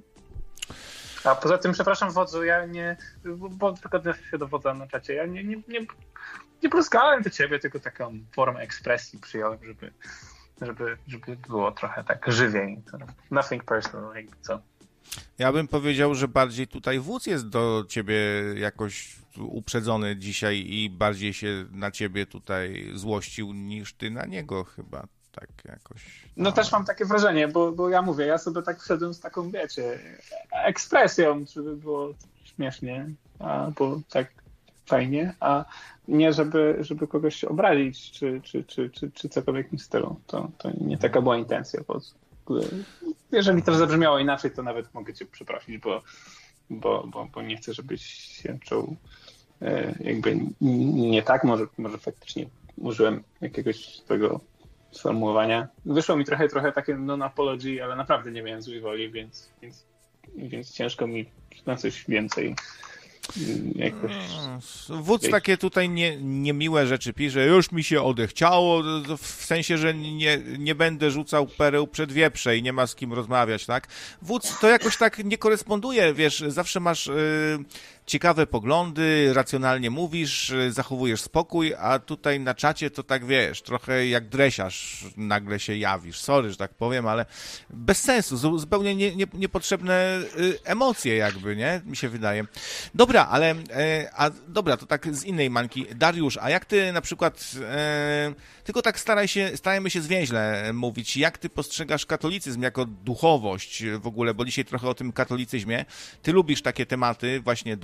A poza tym, przepraszam wodzu, ja nie, bo tylko odniosę się do wodza na czacie, ja nie, nie, nie, nie pluskałem do ciebie, tylko taką formę ekspresji przyjąłem, żeby Żeby, żeby było trochę tak żywiej. Nothing personal, jakby co. Ja bym powiedział, że bardziej tutaj wódz jest do ciebie jakoś uprzedzony dzisiaj i bardziej się na ciebie tutaj złościł niż ty na niego chyba. Tak jakoś. No, no też mam takie wrażenie, bo, bo ja mówię, ja sobie tak wszedłem z taką, wiecie, ekspresją, żeby było śmiesznie, a, bo tak fajnie, a nie żeby, żeby kogoś obrazić, czy, czy, czy, czy, czy cokolwiek w tym stylu. To, to nie taka była intencja. Bo jeżeli to zabrzmiało inaczej, to nawet mogę cię przeprosić, bo, bo, bo, bo nie chcę, żebyś się czuł jakby nie tak. Może, może faktycznie użyłem jakiegoś tego sformułowania. Wyszło mi trochę, trochę takie non-apology, ale naprawdę nie miałem złej woli, więc, więc, więc ciężko mi na coś więcej. Jakoś... Wódz takie tutaj nie, niemiłe rzeczy pisze, już mi się odechciało, w sensie, że nie, nie będę rzucał pereł przed wieprze i nie ma z kim rozmawiać, tak? Wódz to jakoś tak nie koresponduje, wiesz, zawsze masz y, ciekawe poglądy, racjonalnie mówisz, y, zachowujesz spokój, a tutaj na czacie to tak, wiesz, trochę jak dresiarz nagle się jawisz, sorry, że tak powiem, ale bez sensu, zupełnie nie, nie, niepotrzebne y, emocje jakby, nie? Mi się wydaje. Dobra, ale, e, a dobra, to tak z innej mańki. Dariusz, a jak ty na przykład, e, tylko tak staraj się, starajmy się zwięźle mówić, jak ty postrzegasz katolicyzm jako duchowość w ogóle, bo dzisiaj trochę o tym katolicyzmie. Ty lubisz takie tematy właśnie duchowe,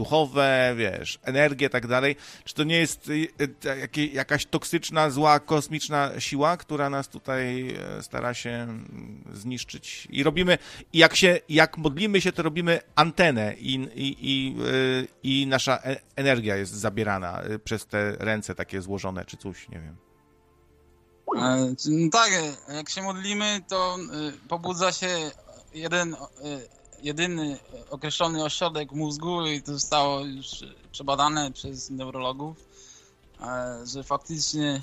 duchowe, wiesz, energię i tak dalej. Czy to nie jest jakaś toksyczna, zła, kosmiczna siła, która nas tutaj stara się zniszczyć? I robimy, i jak się, jak modlimy się, to robimy antenę i, i, i, i nasza energia jest zabierana przez te ręce takie złożone, czy coś, nie wiem. No tak, jak się modlimy, to pobudza się jeden, jedyny określony ośrodek mózgu i to zostało już przebadane przez neurologów, że faktycznie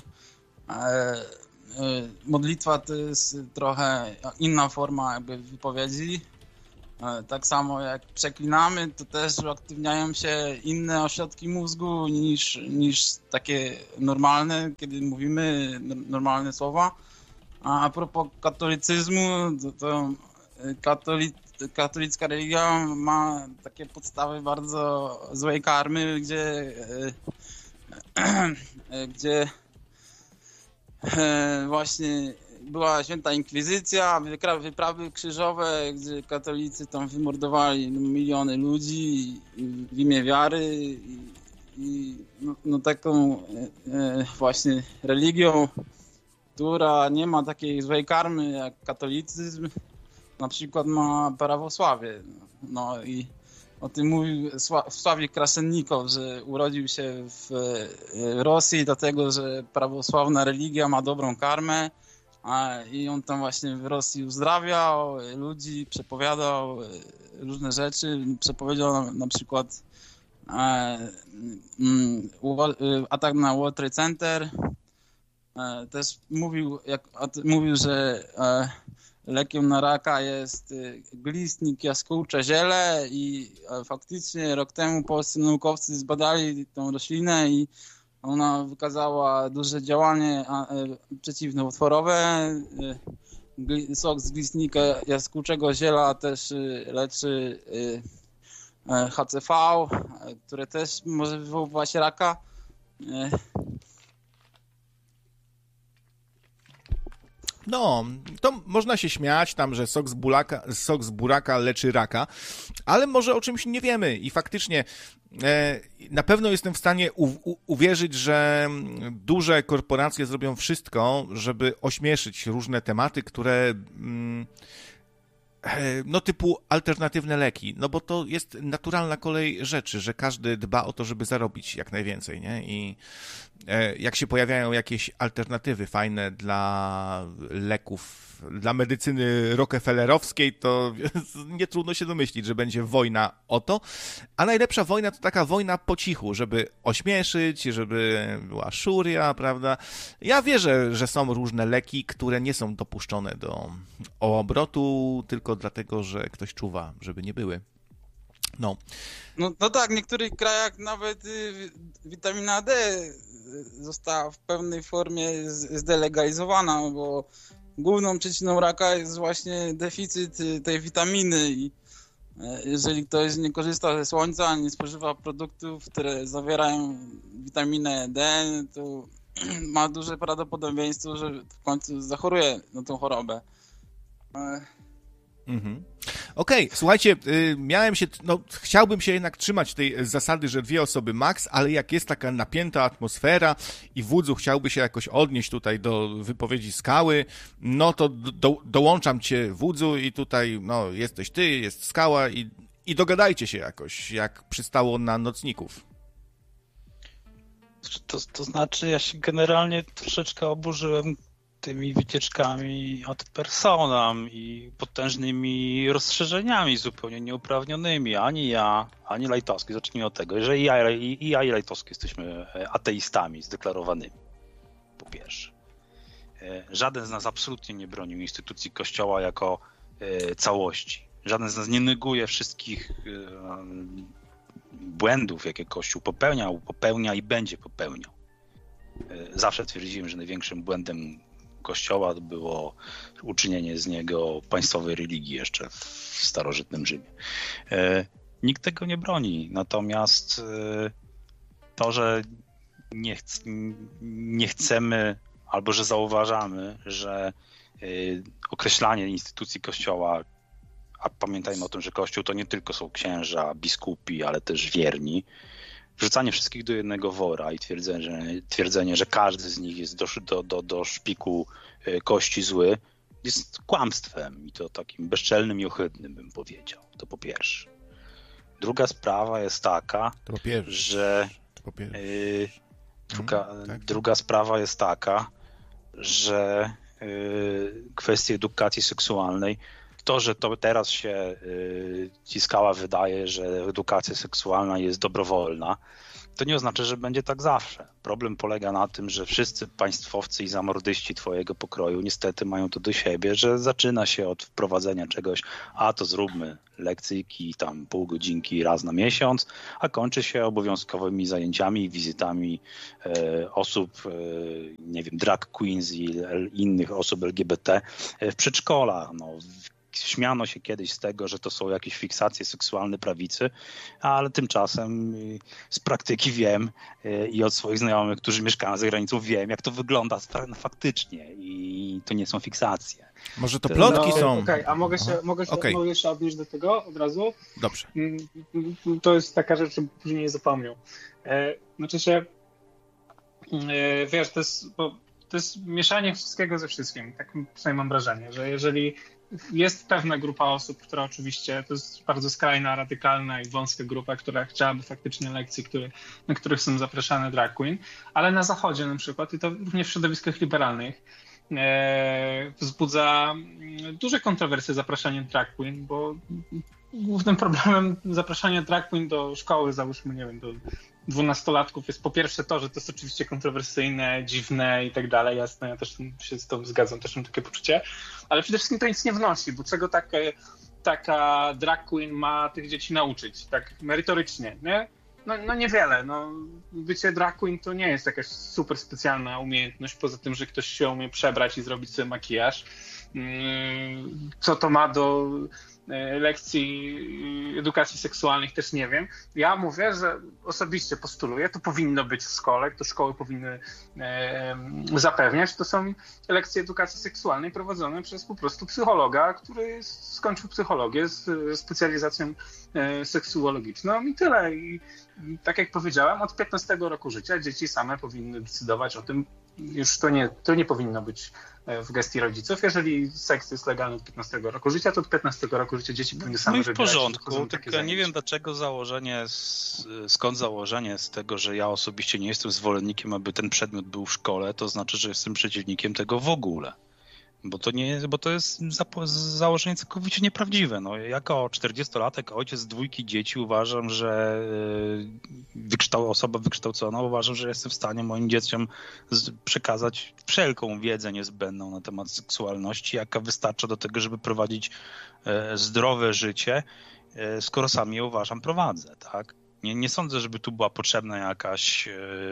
modlitwa to jest trochę inna forma jakby wypowiedzi. Tak samo jak przeklinamy, to też uaktywniają się inne ośrodki mózgu niż, niż takie normalne, kiedy mówimy normalne słowa. A, a propos katolicyzmu, to, to katolic, katolicka religia ma takie podstawy bardzo złej karmy, gdzie, gdzie właśnie była święta inkwizycja, wyprawy krzyżowe, gdzie katolicy tam wymordowali miliony ludzi w imię wiary i, i no, no taką e, właśnie religią, która nie ma takiej złej karmy jak katolicyzm, na przykład ma prawosławie. No i o tym mówił Sławik Krasennikow, że urodził się w Rosji dlatego, że prawosławna religia ma dobrą karmę. I on tam właśnie w Rosji uzdrawiał ludzi, przepowiadał różne rzeczy. Przepowiedział na, na przykład e, m, atak na World Trade Center. E, też mówił, jak, mówił, że e, lekiem na raka jest glistnik, jaskółcze ziele i e, faktycznie rok temu polscy naukowcy zbadali tą roślinę i ona wykazała duże działanie przeciwnowotworowe. Sok z glistnika jaskółczego ziela też leczy H C V, które też może wywoływać raka. No, to można się śmiać tam, że sok z, bulaka, sok z buraka leczy raka, ale może o czymś nie wiemy i faktycznie e, na pewno jestem w stanie u, u, uwierzyć, że duże korporacje zrobią wszystko, żeby ośmieszyć różne tematy, które... Mm, no typu alternatywne leki, no bo to jest naturalna kolej rzeczy, że każdy dba o to, żeby zarobić jak najwięcej, nie? I jak się pojawiają jakieś alternatywy fajne dla leków, dla medycyny rockefellerowskiej, to nie trudno się domyślić, że będzie wojna o to, a najlepsza wojna to taka wojna po cichu, żeby ośmieszyć, żeby była szuria, prawda? Ja wierzę, że są różne leki, które nie są dopuszczone do obrotu, tylko dlatego, że ktoś czuwa, żeby nie były. No. No, no tak, w niektórych krajach nawet y, witamina D została w pewnej formie zdelegalizowana, bo główną przyczyną raka jest właśnie deficyt tej witaminy i jeżeli ktoś nie korzysta ze słońca, nie spożywa produktów, które zawierają witaminę D, to ma duże prawdopodobieństwo, że w końcu zachoruje na tą chorobę. Mhm. Okej, okay, słuchajcie, y, miałem się, no chciałbym się jednak trzymać tej zasady, że dwie osoby max, ale jak jest taka napięta atmosfera i wódzu chciałby się jakoś odnieść tutaj do wypowiedzi Skały, no to do, dołączam cię wódzu i tutaj, no jesteś ty, jest Skała i, i dogadajcie się jakoś, jak przystało na nocników. To, to znaczy, ja się generalnie troszeczkę oburzyłem tymi wycieczkami od personam i potężnymi rozszerzeniami zupełnie nieuprawnionymi. Ani ja, ani Lajtowski, zacznijmy od tego, że i ja, i, i ja i Lajtowski jesteśmy ateistami zdeklarowanymi, po pierwsze. Żaden z nas absolutnie nie bronił instytucji Kościoła jako całości. Żaden z nas nie neguje wszystkich błędów, jakie Kościół popełniał, popełnia i będzie popełniał. Zawsze twierdziłem, że największym błędem Kościoła to było uczynienie z niego państwowej religii jeszcze w starożytnym Rzymie. Nikt tego nie broni, natomiast to, że nie, ch- nie chcemy albo że zauważamy, że określanie instytucji Kościoła a pamiętajmy o tym, że Kościół to nie tylko są księża, biskupi, ale też wierni, wrzucanie wszystkich do jednego wora i twierdzenie, że, twierdzenie, że każdy z nich jest do, do, do, do szpiku kości zły, jest kłamstwem i to takim bezczelnym i ohydnym, bym powiedział. To po pierwsze. Druga sprawa jest taka, to po pierwsze. że to po pierwsze. Yy, druga, hmm, tak. druga sprawa jest taka, że yy, kwestia edukacji seksualnej, to, że to teraz się yy, ci skała wydaje, że edukacja seksualna jest dobrowolna, to nie oznacza, że będzie tak zawsze. Problem polega na tym, że wszyscy państwowcy i zamordyści twojego pokroju niestety mają to do siebie, że zaczyna się od wprowadzenia czegoś, a to zróbmy lekcyjki, tam pół godzinki raz na miesiąc, a kończy się obowiązkowymi zajęciami i wizytami e, osób, e, nie wiem, drag queens i innych osób L G B T w przedszkolach. No, śmiano się kiedyś z tego, że to są jakieś fiksacje seksualne prawicy, ale tymczasem z praktyki wiem i od swoich znajomych, którzy mieszkają za granicą, wiem, jak to wygląda faktycznie i to nie są fiksacje. Może to plotki no, są. Okej, okay. A mogę się, mogę, się, okay. mogę się odnieść do tego od razu? Dobrze. To jest taka rzecz, że później nie zapomniał. E, znaczy się, e, wiesz, to jest, bo to jest mieszanie wszystkiego ze wszystkim. Tak przynajmniej mam wrażenie, że jeżeli jest pewna grupa osób, która oczywiście, to jest bardzo skrajna, radykalna i wąska grupa, która chciałaby faktycznie lekcji, które, na których są zapraszane drag queen, ale na zachodzie na przykład, i to również w środowiskach liberalnych, e, wzbudza duże kontrowersje zapraszanie drag queen, bo głównym problemem zapraszania drag queen do szkoły, załóżmy, nie wiem, do dwunastolatków jest po pierwsze to, że to jest oczywiście kontrowersyjne, dziwne i tak dalej, jasne, ja też się z tym zgadzam, też mam takie poczucie, ale przede wszystkim to nic nie wnosi, bo czego taka, taka drag queen ma tych dzieci nauczyć, tak merytorycznie, nie? No, no niewiele, no bycie drag queen to nie jest jakaś super specjalna umiejętność, poza tym, że ktoś się umie przebrać i zrobić sobie makijaż. Co to ma do lekcji edukacji seksualnych, też nie wiem. Ja mówię, że osobiście postuluję, to powinno być w szkole, to szkoły powinny e, zapewniać. To są lekcje edukacji seksualnej prowadzone przez po prostu psychologa, który skończył psychologię z specjalizacją e, seksuologiczną i tyle. I tak jak powiedziałem, od piętnastego roku życia dzieci same powinny decydować o tym. Już to nie, to nie powinno być w gestii rodziców. Jeżeli seks jest legalny od piętnastego roku życia, to od piętnastego roku życia dzieci powinny same wybierać. No i w porządku, tylko nie wiem dlaczego założenie, skąd założenie z tego, że ja osobiście nie jestem zwolennikiem, aby ten przedmiot był w szkole, to znaczy, że jestem przeciwnikiem tego w ogóle. Bo to nie jest, bo to jest założenie całkowicie nieprawdziwe. No, jako czterdziestolatek, ojciec dwójki dzieci uważam, że wykształ, osoba wykształcona uważam, że jestem w stanie moim dzieciom przekazać wszelką wiedzę niezbędną na temat seksualności, jaka wystarcza do tego, żeby prowadzić zdrowe życie, skoro sam je uważam prowadzę, tak? Nie, nie sądzę, żeby tu była potrzebna jakaś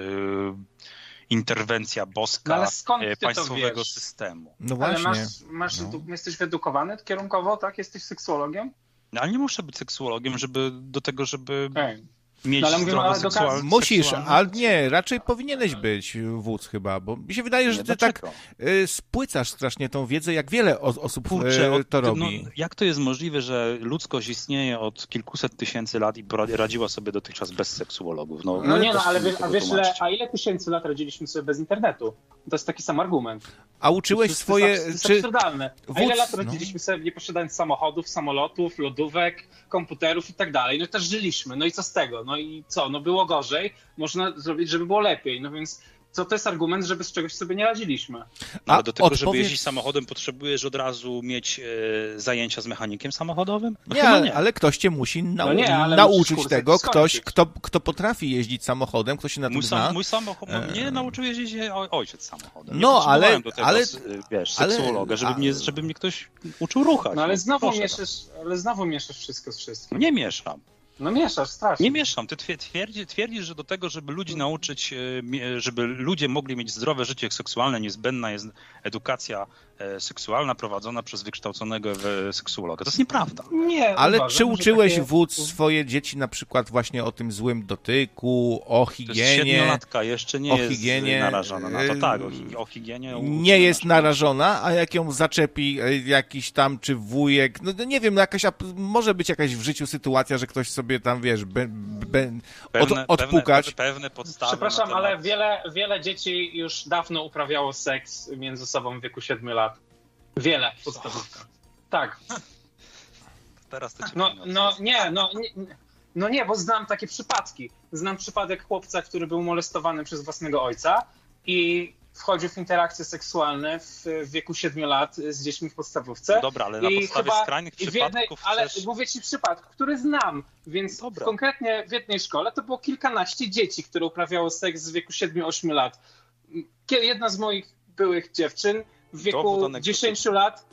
interwencja boska no, państwowego systemu. No właśnie. Ale masz, masz no. jesteś wyedukowany kierunkowo, tak? Jesteś seksuologiem? No, ale nie muszę być seksuologiem, żeby do tego, żeby okay. mieć no, ale zdrowe seksualne. Musisz, ale nie, raczej powinieneś być wódz chyba, bo mi się wydaje, że nie, ty dlaczego? tak y, spłycasz strasznie tą wiedzę, jak wiele o, osób Kurczę, y, to od, robi. No, jak to jest możliwe, że ludzkość istnieje od kilkuset tysięcy lat i radziła sobie dotychczas bez seksuologów? No, no nie, no ale wiesz, a, wiesz le, a ile tysięcy lat radziliśmy sobie bez internetu? To jest taki sam argument. A uczyłeś to swoje... To jest, to jest absurdalne. A ile lat radziliśmy no. sobie nie posiadając samochodów, samolotów, lodówek, komputerów i tak dalej? No też żyliśmy. No i co z tego? No i co? No było gorzej. Można zrobić, żeby było lepiej. No więc co to jest argument, żeby z czegoś sobie nie radziliśmy? No, ale do tego, odpowiedź... żeby jeździć samochodem, potrzebujesz od razu mieć e, zajęcia z mechanikiem samochodowym? No nie, nie, ale ktoś cię musi nau- no nie, nauczyć tego, ktoś, kto, kto potrafi jeździć samochodem, kto się na tym mój zna. Sam, mój samochód, e... mnie nauczył jeździć ojciec samochodem. No, ale... do tego, ale wiesz, seksuologa, żeby, ale... mnie, żeby mnie ktoś uczył ruchać. No ale znowu, mieszasz, ale znowu mieszasz wszystko z wszystkim. Nie mieszam. No mieszasz, strasznie. Nie mieszam. Ty twierdzi, twierdzisz, że do tego, żeby ludzi nauczyć, żeby ludzie mogli mieć zdrowe życie seksualne, niezbędna jest edukacja seksualna prowadzona przez wykształconego seksuologa. To jest nieprawda. Nie, Ale uważam, czy uczyłeś takie... wódz swoje dzieci na przykład właśnie o tym złym dotyku, o higienie? To jest siedmiolatka, jeszcze nie o jest higienie, narażona na to. Tak, o, hi- o higienie. Nie jest narażona, a jak ją zaczepi jakiś tam, czy wujek, no nie wiem, jakaś, może być jakaś w życiu sytuacja, że ktoś sobie tam, wiesz, be, be, pewne, od, odpukać. Pewne, pewne podstawy. Przepraszam, temat... ale wiele, wiele dzieci już dawno uprawiało seks między sobą w wieku siedmiu lat. Wiele w podstawówkach. Tak. Teraz to No, no nie, no nie, no nie, bo znam takie przypadki. Znam przypadek chłopca, który był molestowany przez własnego ojca i wchodził w interakcje seksualne w wieku siedmiu lat z dziećmi w podstawówce. Dobra, ale na I podstawie chyba skrajnych w jednej, przypadków ale chcesz... mówię ci przypadek, który znam, więc Dobra. konkretnie w jednej szkole to było kilkanaście dzieci, które uprawiało seks w wieku siedmiu ośmiu lat. Jedna z moich byłych dziewczyn w wieku dziesięciu lat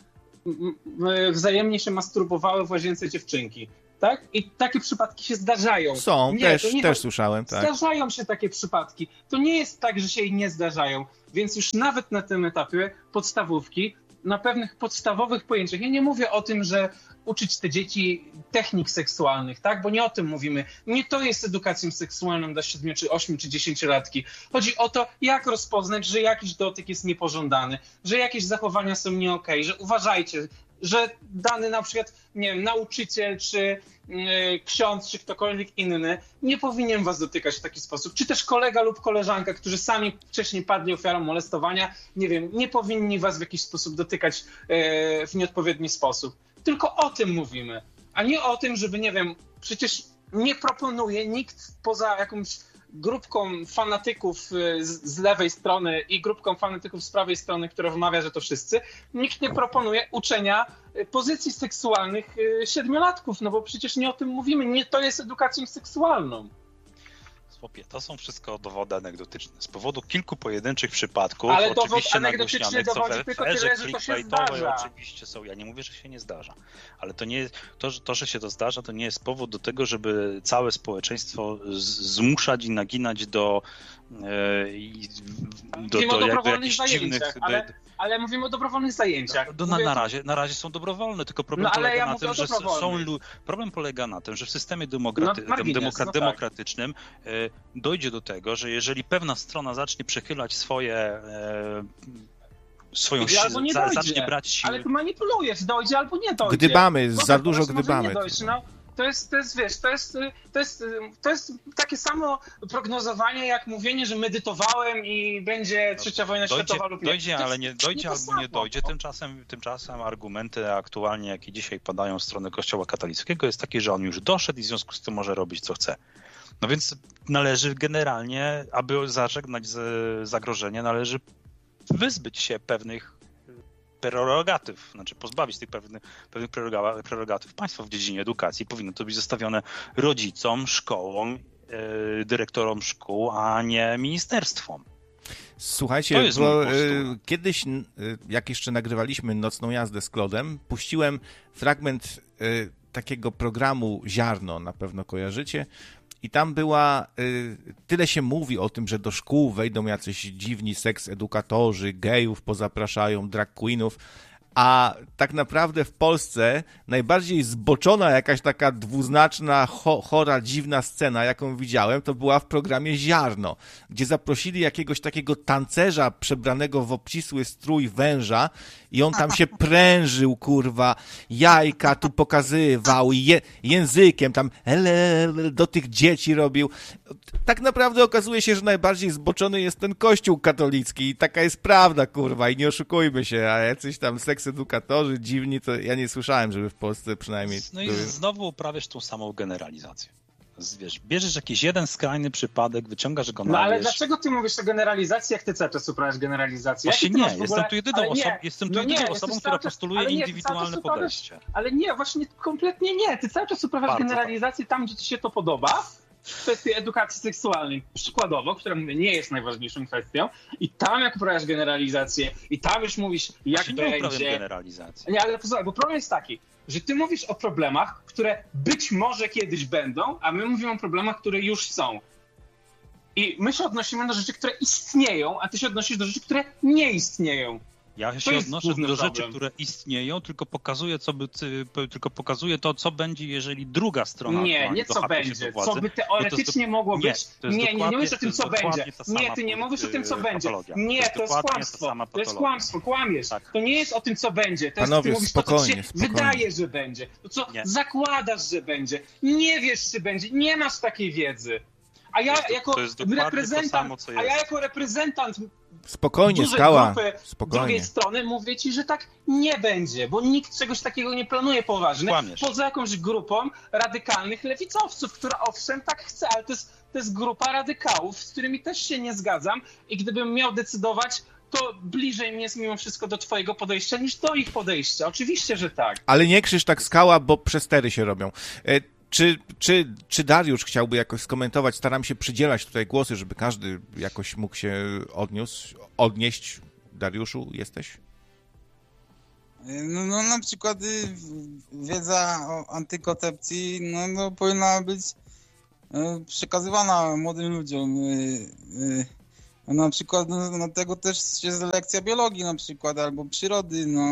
wzajemnie się masturbowały w łazience dziewczynki. Tak? I takie przypadki się zdarzają. Są, nie, też, nie też słyszałem, tak. Zdarzają się takie przypadki. To nie jest tak, że się jej nie zdarzają. Więc już nawet na tym etapie podstawówki, na pewnych podstawowych pojęciach, ja nie mówię o tym, że uczyć te dzieci technik seksualnych, tak? Bo nie o tym mówimy. Nie to jest edukacją seksualną dla siedmiu, czy ośmiu, czy dziesięciolatki. Chodzi o to, jak rozpoznać, że jakiś dotyk jest niepożądany, że jakieś zachowania są nie okej, że uważajcie, że dany na przykład, nie wiem, nauczyciel, czy yy, ksiądz, czy ktokolwiek inny nie powinien was dotykać w taki sposób. Czy też kolega lub koleżanka, którzy sami wcześniej padli ofiarą molestowania, nie wiem, nie powinni was w jakiś sposób dotykać yy, w nieodpowiedni sposób. Tylko o tym mówimy, a nie o tym, żeby, nie wiem, przecież nie proponuje nikt poza jakąś grupką fanatyków z, z lewej strony i grupką fanatyków z prawej strony, która wymawia, że to wszyscy, nikt nie proponuje uczenia pozycji seksualnych siedmiolatków, no bo przecież nie o tym mówimy, nie to jest edukacją seksualną. To są wszystko dowody anegdotyczne. Z powodu kilku pojedynczych przypadków, ale oczywiście anegdotyczny dowodzi tylko tyle, że to się zdarza. Oczywiście są. Ja nie mówię, że się nie zdarza. Ale to, nie, to, że, to, że się to zdarza, to nie jest powód do tego, żeby całe społeczeństwo z, zmuszać i naginać do, e, do, do, do jakby jakichś dziwnych... Ale... Do, Ale mówimy o dobrowolnych zajęciach. No, na, na, razie, na razie są dobrowolne, tylko problem no, polega ja na tym, że są problem polega na tym, że w systemie demokraty, no, demokra no, demokratycznym tak. y, dojdzie do tego, że jeżeli pewna strona zacznie przechylać swoje y, swoją siłę, za, zacznie brać siłę. Ale tu manipulujesz, dojdzie albo nie dojdzie. Gdybamy, no, za dużo gdybamy. No. To jest, to jest, wiesz, to jest, to jest, to jest takie samo prognozowanie, jak mówienie, że medytowałem i będzie trzecia wojna dojdzie, światowa lub nie. Dojdzie, ale nie dojdzie nie albo samo. nie dojdzie. Tymczasem, tymczasem argumenty aktualnie, jakie dzisiaj padają z strony Kościoła katolickiego, jest taki, że on już doszedł i w związku z tym może robić, co chce. No więc należy generalnie, aby zażegnać zagrożenie, należy wyzbyć się pewnych prerogatyw, znaczy pozbawić tych pewnych, pewnych prerogatyw państwa w dziedzinie edukacji. Powinno to być zostawione rodzicom, szkołom, yy, dyrektorom szkół, a nie ministerstwom. Słuchajcie, bo y, kiedyś, y, jak jeszcze nagrywaliśmy Nocną jazdę z Klodem, puściłem fragment y, takiego programu Ziarno, na pewno kojarzycie, i tam była, y, tyle się mówi o tym, że do szkół wejdą jacyś dziwni seks edukatorzy, gejów pozapraszają, drag queenów, a tak naprawdę w Polsce najbardziej zboczona jakaś taka dwuznaczna, cho, chora, dziwna scena, jaką widziałem, to była w programie Ziarno, gdzie zaprosili jakiegoś takiego tancerza przebranego w obcisły strój węża i on tam się prężył, kurwa, jajka tu pokazywał i je, językiem tam ele, do tych dzieci robił. Tak naprawdę okazuje się, że najbardziej zboczony jest ten kościół katolicki i taka jest prawda, kurwa, i nie oszukujmy się, a jacyś tam seks edukatorzy dziwni, to ja nie słyszałem, żeby w Polsce przynajmniej... No i były... znowu uprawiasz tą samą generalizację. Wiesz, bierzesz jakiś jeden skrajny przypadek, wyciągasz go na No ale wiesz... dlaczego ty mówisz o generalizacji, jak ty cały czas uprawiasz generalizację? Właśnie nie, ogóle... jestem tu jedyną, oso... nie, jestem tu no jedyną nie, osobą, która czas... postuluje nie, indywidualne podejście. Ale nie, właśnie kompletnie nie. Ty cały czas uprawiasz Bardzo generalizację tam, gdzie ci się to podoba w kwestii edukacji seksualnej, przykładowo, która mówię, nie jest najważniejszą kwestią i tam jak uprawiasz generalizację i tam już mówisz, jak nie będzie... uprawiam generalizacji. Nie, ale posłuchaj, bo problem jest taki, że ty mówisz o problemach, które być może kiedyś będą, a my mówimy o problemach, które już są. I my się odnosimy do rzeczy, które istnieją, a ty się odnosisz do rzeczy, które nie istnieją. Ja się odnoszę do rzeczy, problem. które istnieją, tylko pokazuję, co by, tylko pokazuję to, co będzie, jeżeli druga strona... Nie, nie co będzie, władzy, co by teoretycznie do... mogło być. Nie, nie, nie, nie mówisz o tym, co będzie. Nie, ty nie mówisz o tym, co będzie. Nie, to jest kłamstwo. To jest kłamstwo, kłamiesz. To nie jest o tym, co będzie. To jest, Panowie, ty mówisz spokojnie, to, co ci się spokojnie. wydaje, że będzie. To, co nie. zakładasz, że będzie. Nie wiesz, czy będzie. Nie masz takiej wiedzy. A ja to, jako to reprezentant, samo, co jest. a ja jako reprezentant Spokojnie, Skała, grupy spokojnie. Z drugiej strony mówię ci, że tak nie będzie, bo nikt czegoś takiego nie planuje poważnie. Kłamiesz. Poza jakąś grupą radykalnych lewicowców, która owszem tak chce, ale to jest, to jest grupa radykałów, z którymi też się nie zgadzam i gdybym miał decydować, to bliżej mi jest mimo wszystko do twojego podejścia niż do ich podejścia. Oczywiście, że tak. Ale nie krzycz tak, Skała, bo przestery się robią. Czy, czy, czy Dariusz chciałby jakoś skomentować? Staram się przydzielać tutaj głosy, żeby każdy jakoś mógł się odniósł, odnieść. Dariuszu, jesteś? No, no na przykład wiedza o antykoncepcji no, no, powinna być przekazywana młodym ludziom. Na przykład no, no, tego też jest lekcja biologii na przykład, albo przyrody, no...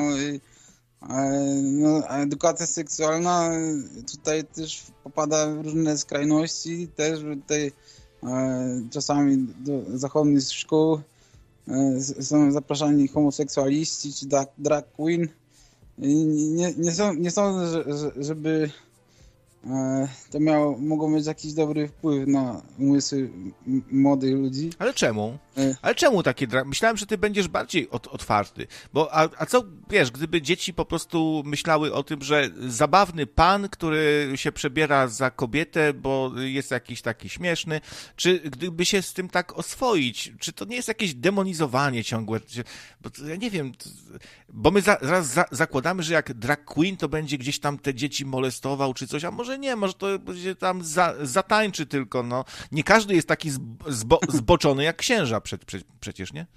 No, edukacja seksualna tutaj też popada w różne skrajności, też tutaj e, czasami do zachodnich szkół e, są zapraszani homoseksualiści czy drag, drag queen i nie, nie, są, nie sądzę, że, żeby e, to miało, mogło mieć jakiś dobry wpływ na umysły m- młodych ludzi. Ale czemu? Ale czemu takie dra... Myślałem, że ty będziesz bardziej ot- otwarty. Bo, a, a co, wiesz, gdyby dzieci po prostu myślały o tym, że zabawny pan, który się przebiera za kobietę, bo jest jakiś taki śmieszny, czy gdyby się z tym tak oswoić, czy to nie jest jakieś demonizowanie ciągłe? Bo ja nie wiem, bo my za, zaraz za, zakładamy, że jak drag queen, to będzie gdzieś tam te dzieci molestował, czy coś, a może nie, może to będzie tam za, zatańczy tylko, no. Nie każdy jest taki zbo, zboczony jak księża przed, przed, przecież, nie?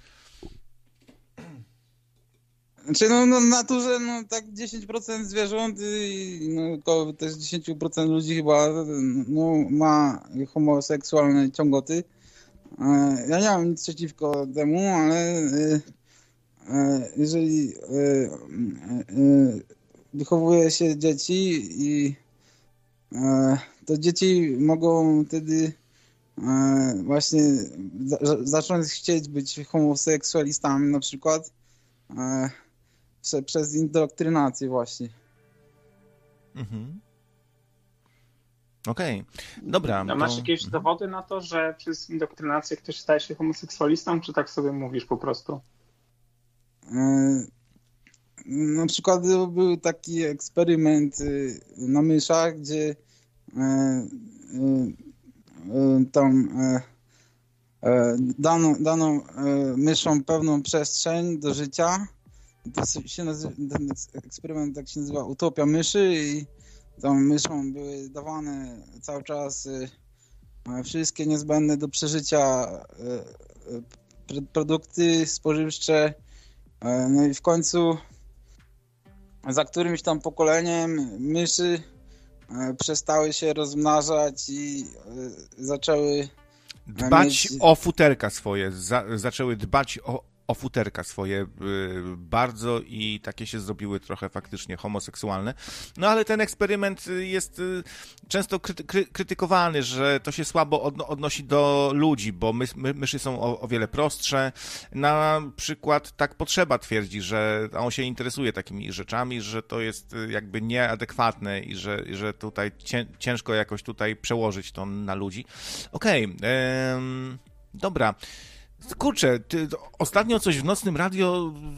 Znaczy, no, no w naturze, no tak dziesięć procent zwierząt i no, około też dziesięć procent ludzi chyba no, ma homoseksualne ciągoty. Ja nie mam nic przeciwko temu, ale jeżeli wychowuje się dzieci i to dzieci mogą wtedy właśnie zacząć chcieć być homoseksualistami na przykład przez indoktrynację właśnie. Mhm. Okej, okay. Dobra. A masz to... jakieś mhm. dowody na to, że przez indoktrynację ktoś staje się homoseksualistą, czy tak sobie mówisz po prostu? Na przykład był taki eksperyment na myszach, gdzie tam dano, dano myszom pewną przestrzeń do życia. To się nazywa, ten eksperyment tak się nazywa Utopia myszy i tam myszom były dawane cały czas wszystkie niezbędne do przeżycia produkty spożywcze. No i w końcu za którymś tam pokoleniem myszy przestały się rozmnażać i zaczęły dbać mieć... o futerka swoje, za, zaczęły dbać o, o futerka swoje y, bardzo i takie się zrobiły trochę faktycznie homoseksualne. No ale ten eksperyment jest y, często kryty, kry, krytykowany, że to się słabo odno, odnosi do ludzi, bo my, my, myszy są o, o wiele prostsze. Na przykład tak Potrzeba twierdzi, że on się interesuje takimi rzeczami, że to jest jakby nieadekwatne i że, że tutaj cię, ciężko jakoś tutaj przełożyć to na ludzi. Okej, okay, dobra. Kurczę, ty, ostatnio coś w Nocnym Radio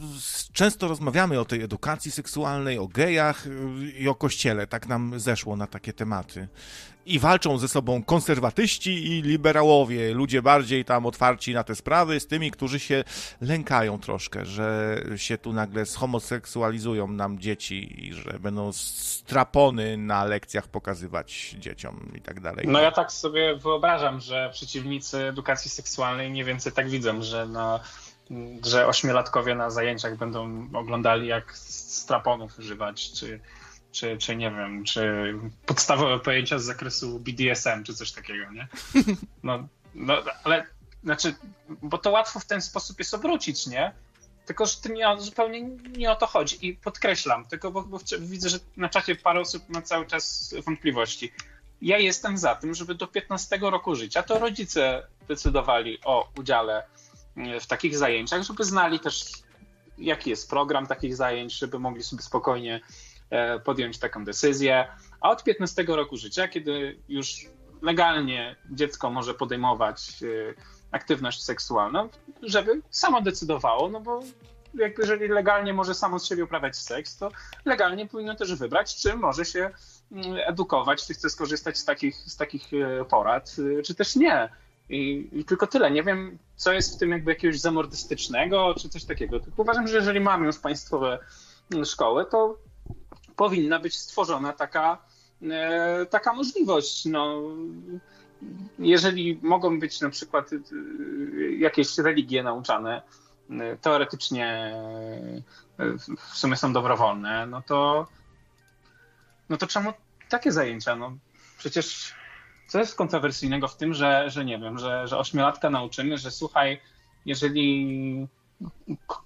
często rozmawiamy o tej edukacji seksualnej, o gejach i o kościele, tak nam zeszło na takie tematy. I walczą ze sobą konserwatyści i liberałowie, ludzie bardziej tam otwarci na te sprawy, z tymi, którzy się lękają troszkę, że się tu nagle zhomoseksualizują nam dzieci i że będą strapony na lekcjach pokazywać dzieciom i tak dalej. No ja tak sobie wyobrażam, że przeciwnicy edukacji seksualnej mniej więcej tak widzą, że na że ośmiolatkowie na zajęciach będą oglądali, jak straponów używać, czy, czy, czy nie wiem, czy podstawowe pojęcia z zakresu B D S M, czy coś takiego, nie? No, no ale, znaczy, bo to łatwo w ten sposób jest obrócić, nie? Tylko, że to nie, zupełnie nie o to chodzi i podkreślam, tylko bo, bo widzę, że na czacie parę osób ma cały czas wątpliwości. Ja jestem za tym, żeby do piętnastego roku życia to rodzice decydowali o udziale w takich zajęciach, żeby znali też, jaki jest program takich zajęć, żeby mogli sobie spokojnie podjąć taką decyzję. A od piętnastego roku życia, kiedy już legalnie dziecko może podejmować aktywność seksualną, żeby samo decydowało, no bo jak jeżeli legalnie może samo z siebie uprawiać seks, to legalnie powinno też wybrać, czy może się edukować, czy chce skorzystać z takich, z takich porad, czy też nie. I, I tylko tyle. Nie wiem, co jest w tym jakby jakiegoś zamordystycznego, czy coś takiego. Tylko uważam, że jeżeli mamy już państwowe szkoły, to powinna być stworzona taka, e, taka możliwość. No, jeżeli mogą być na przykład e, jakieś religie nauczane, e, teoretycznie e, w sumie są dobrowolne, no to, no to czemu takie zajęcia? No, przecież co jest kontrowersyjnego w tym, że, że nie wiem, że, że ośmiolatka nauczymy, że słuchaj, jeżeli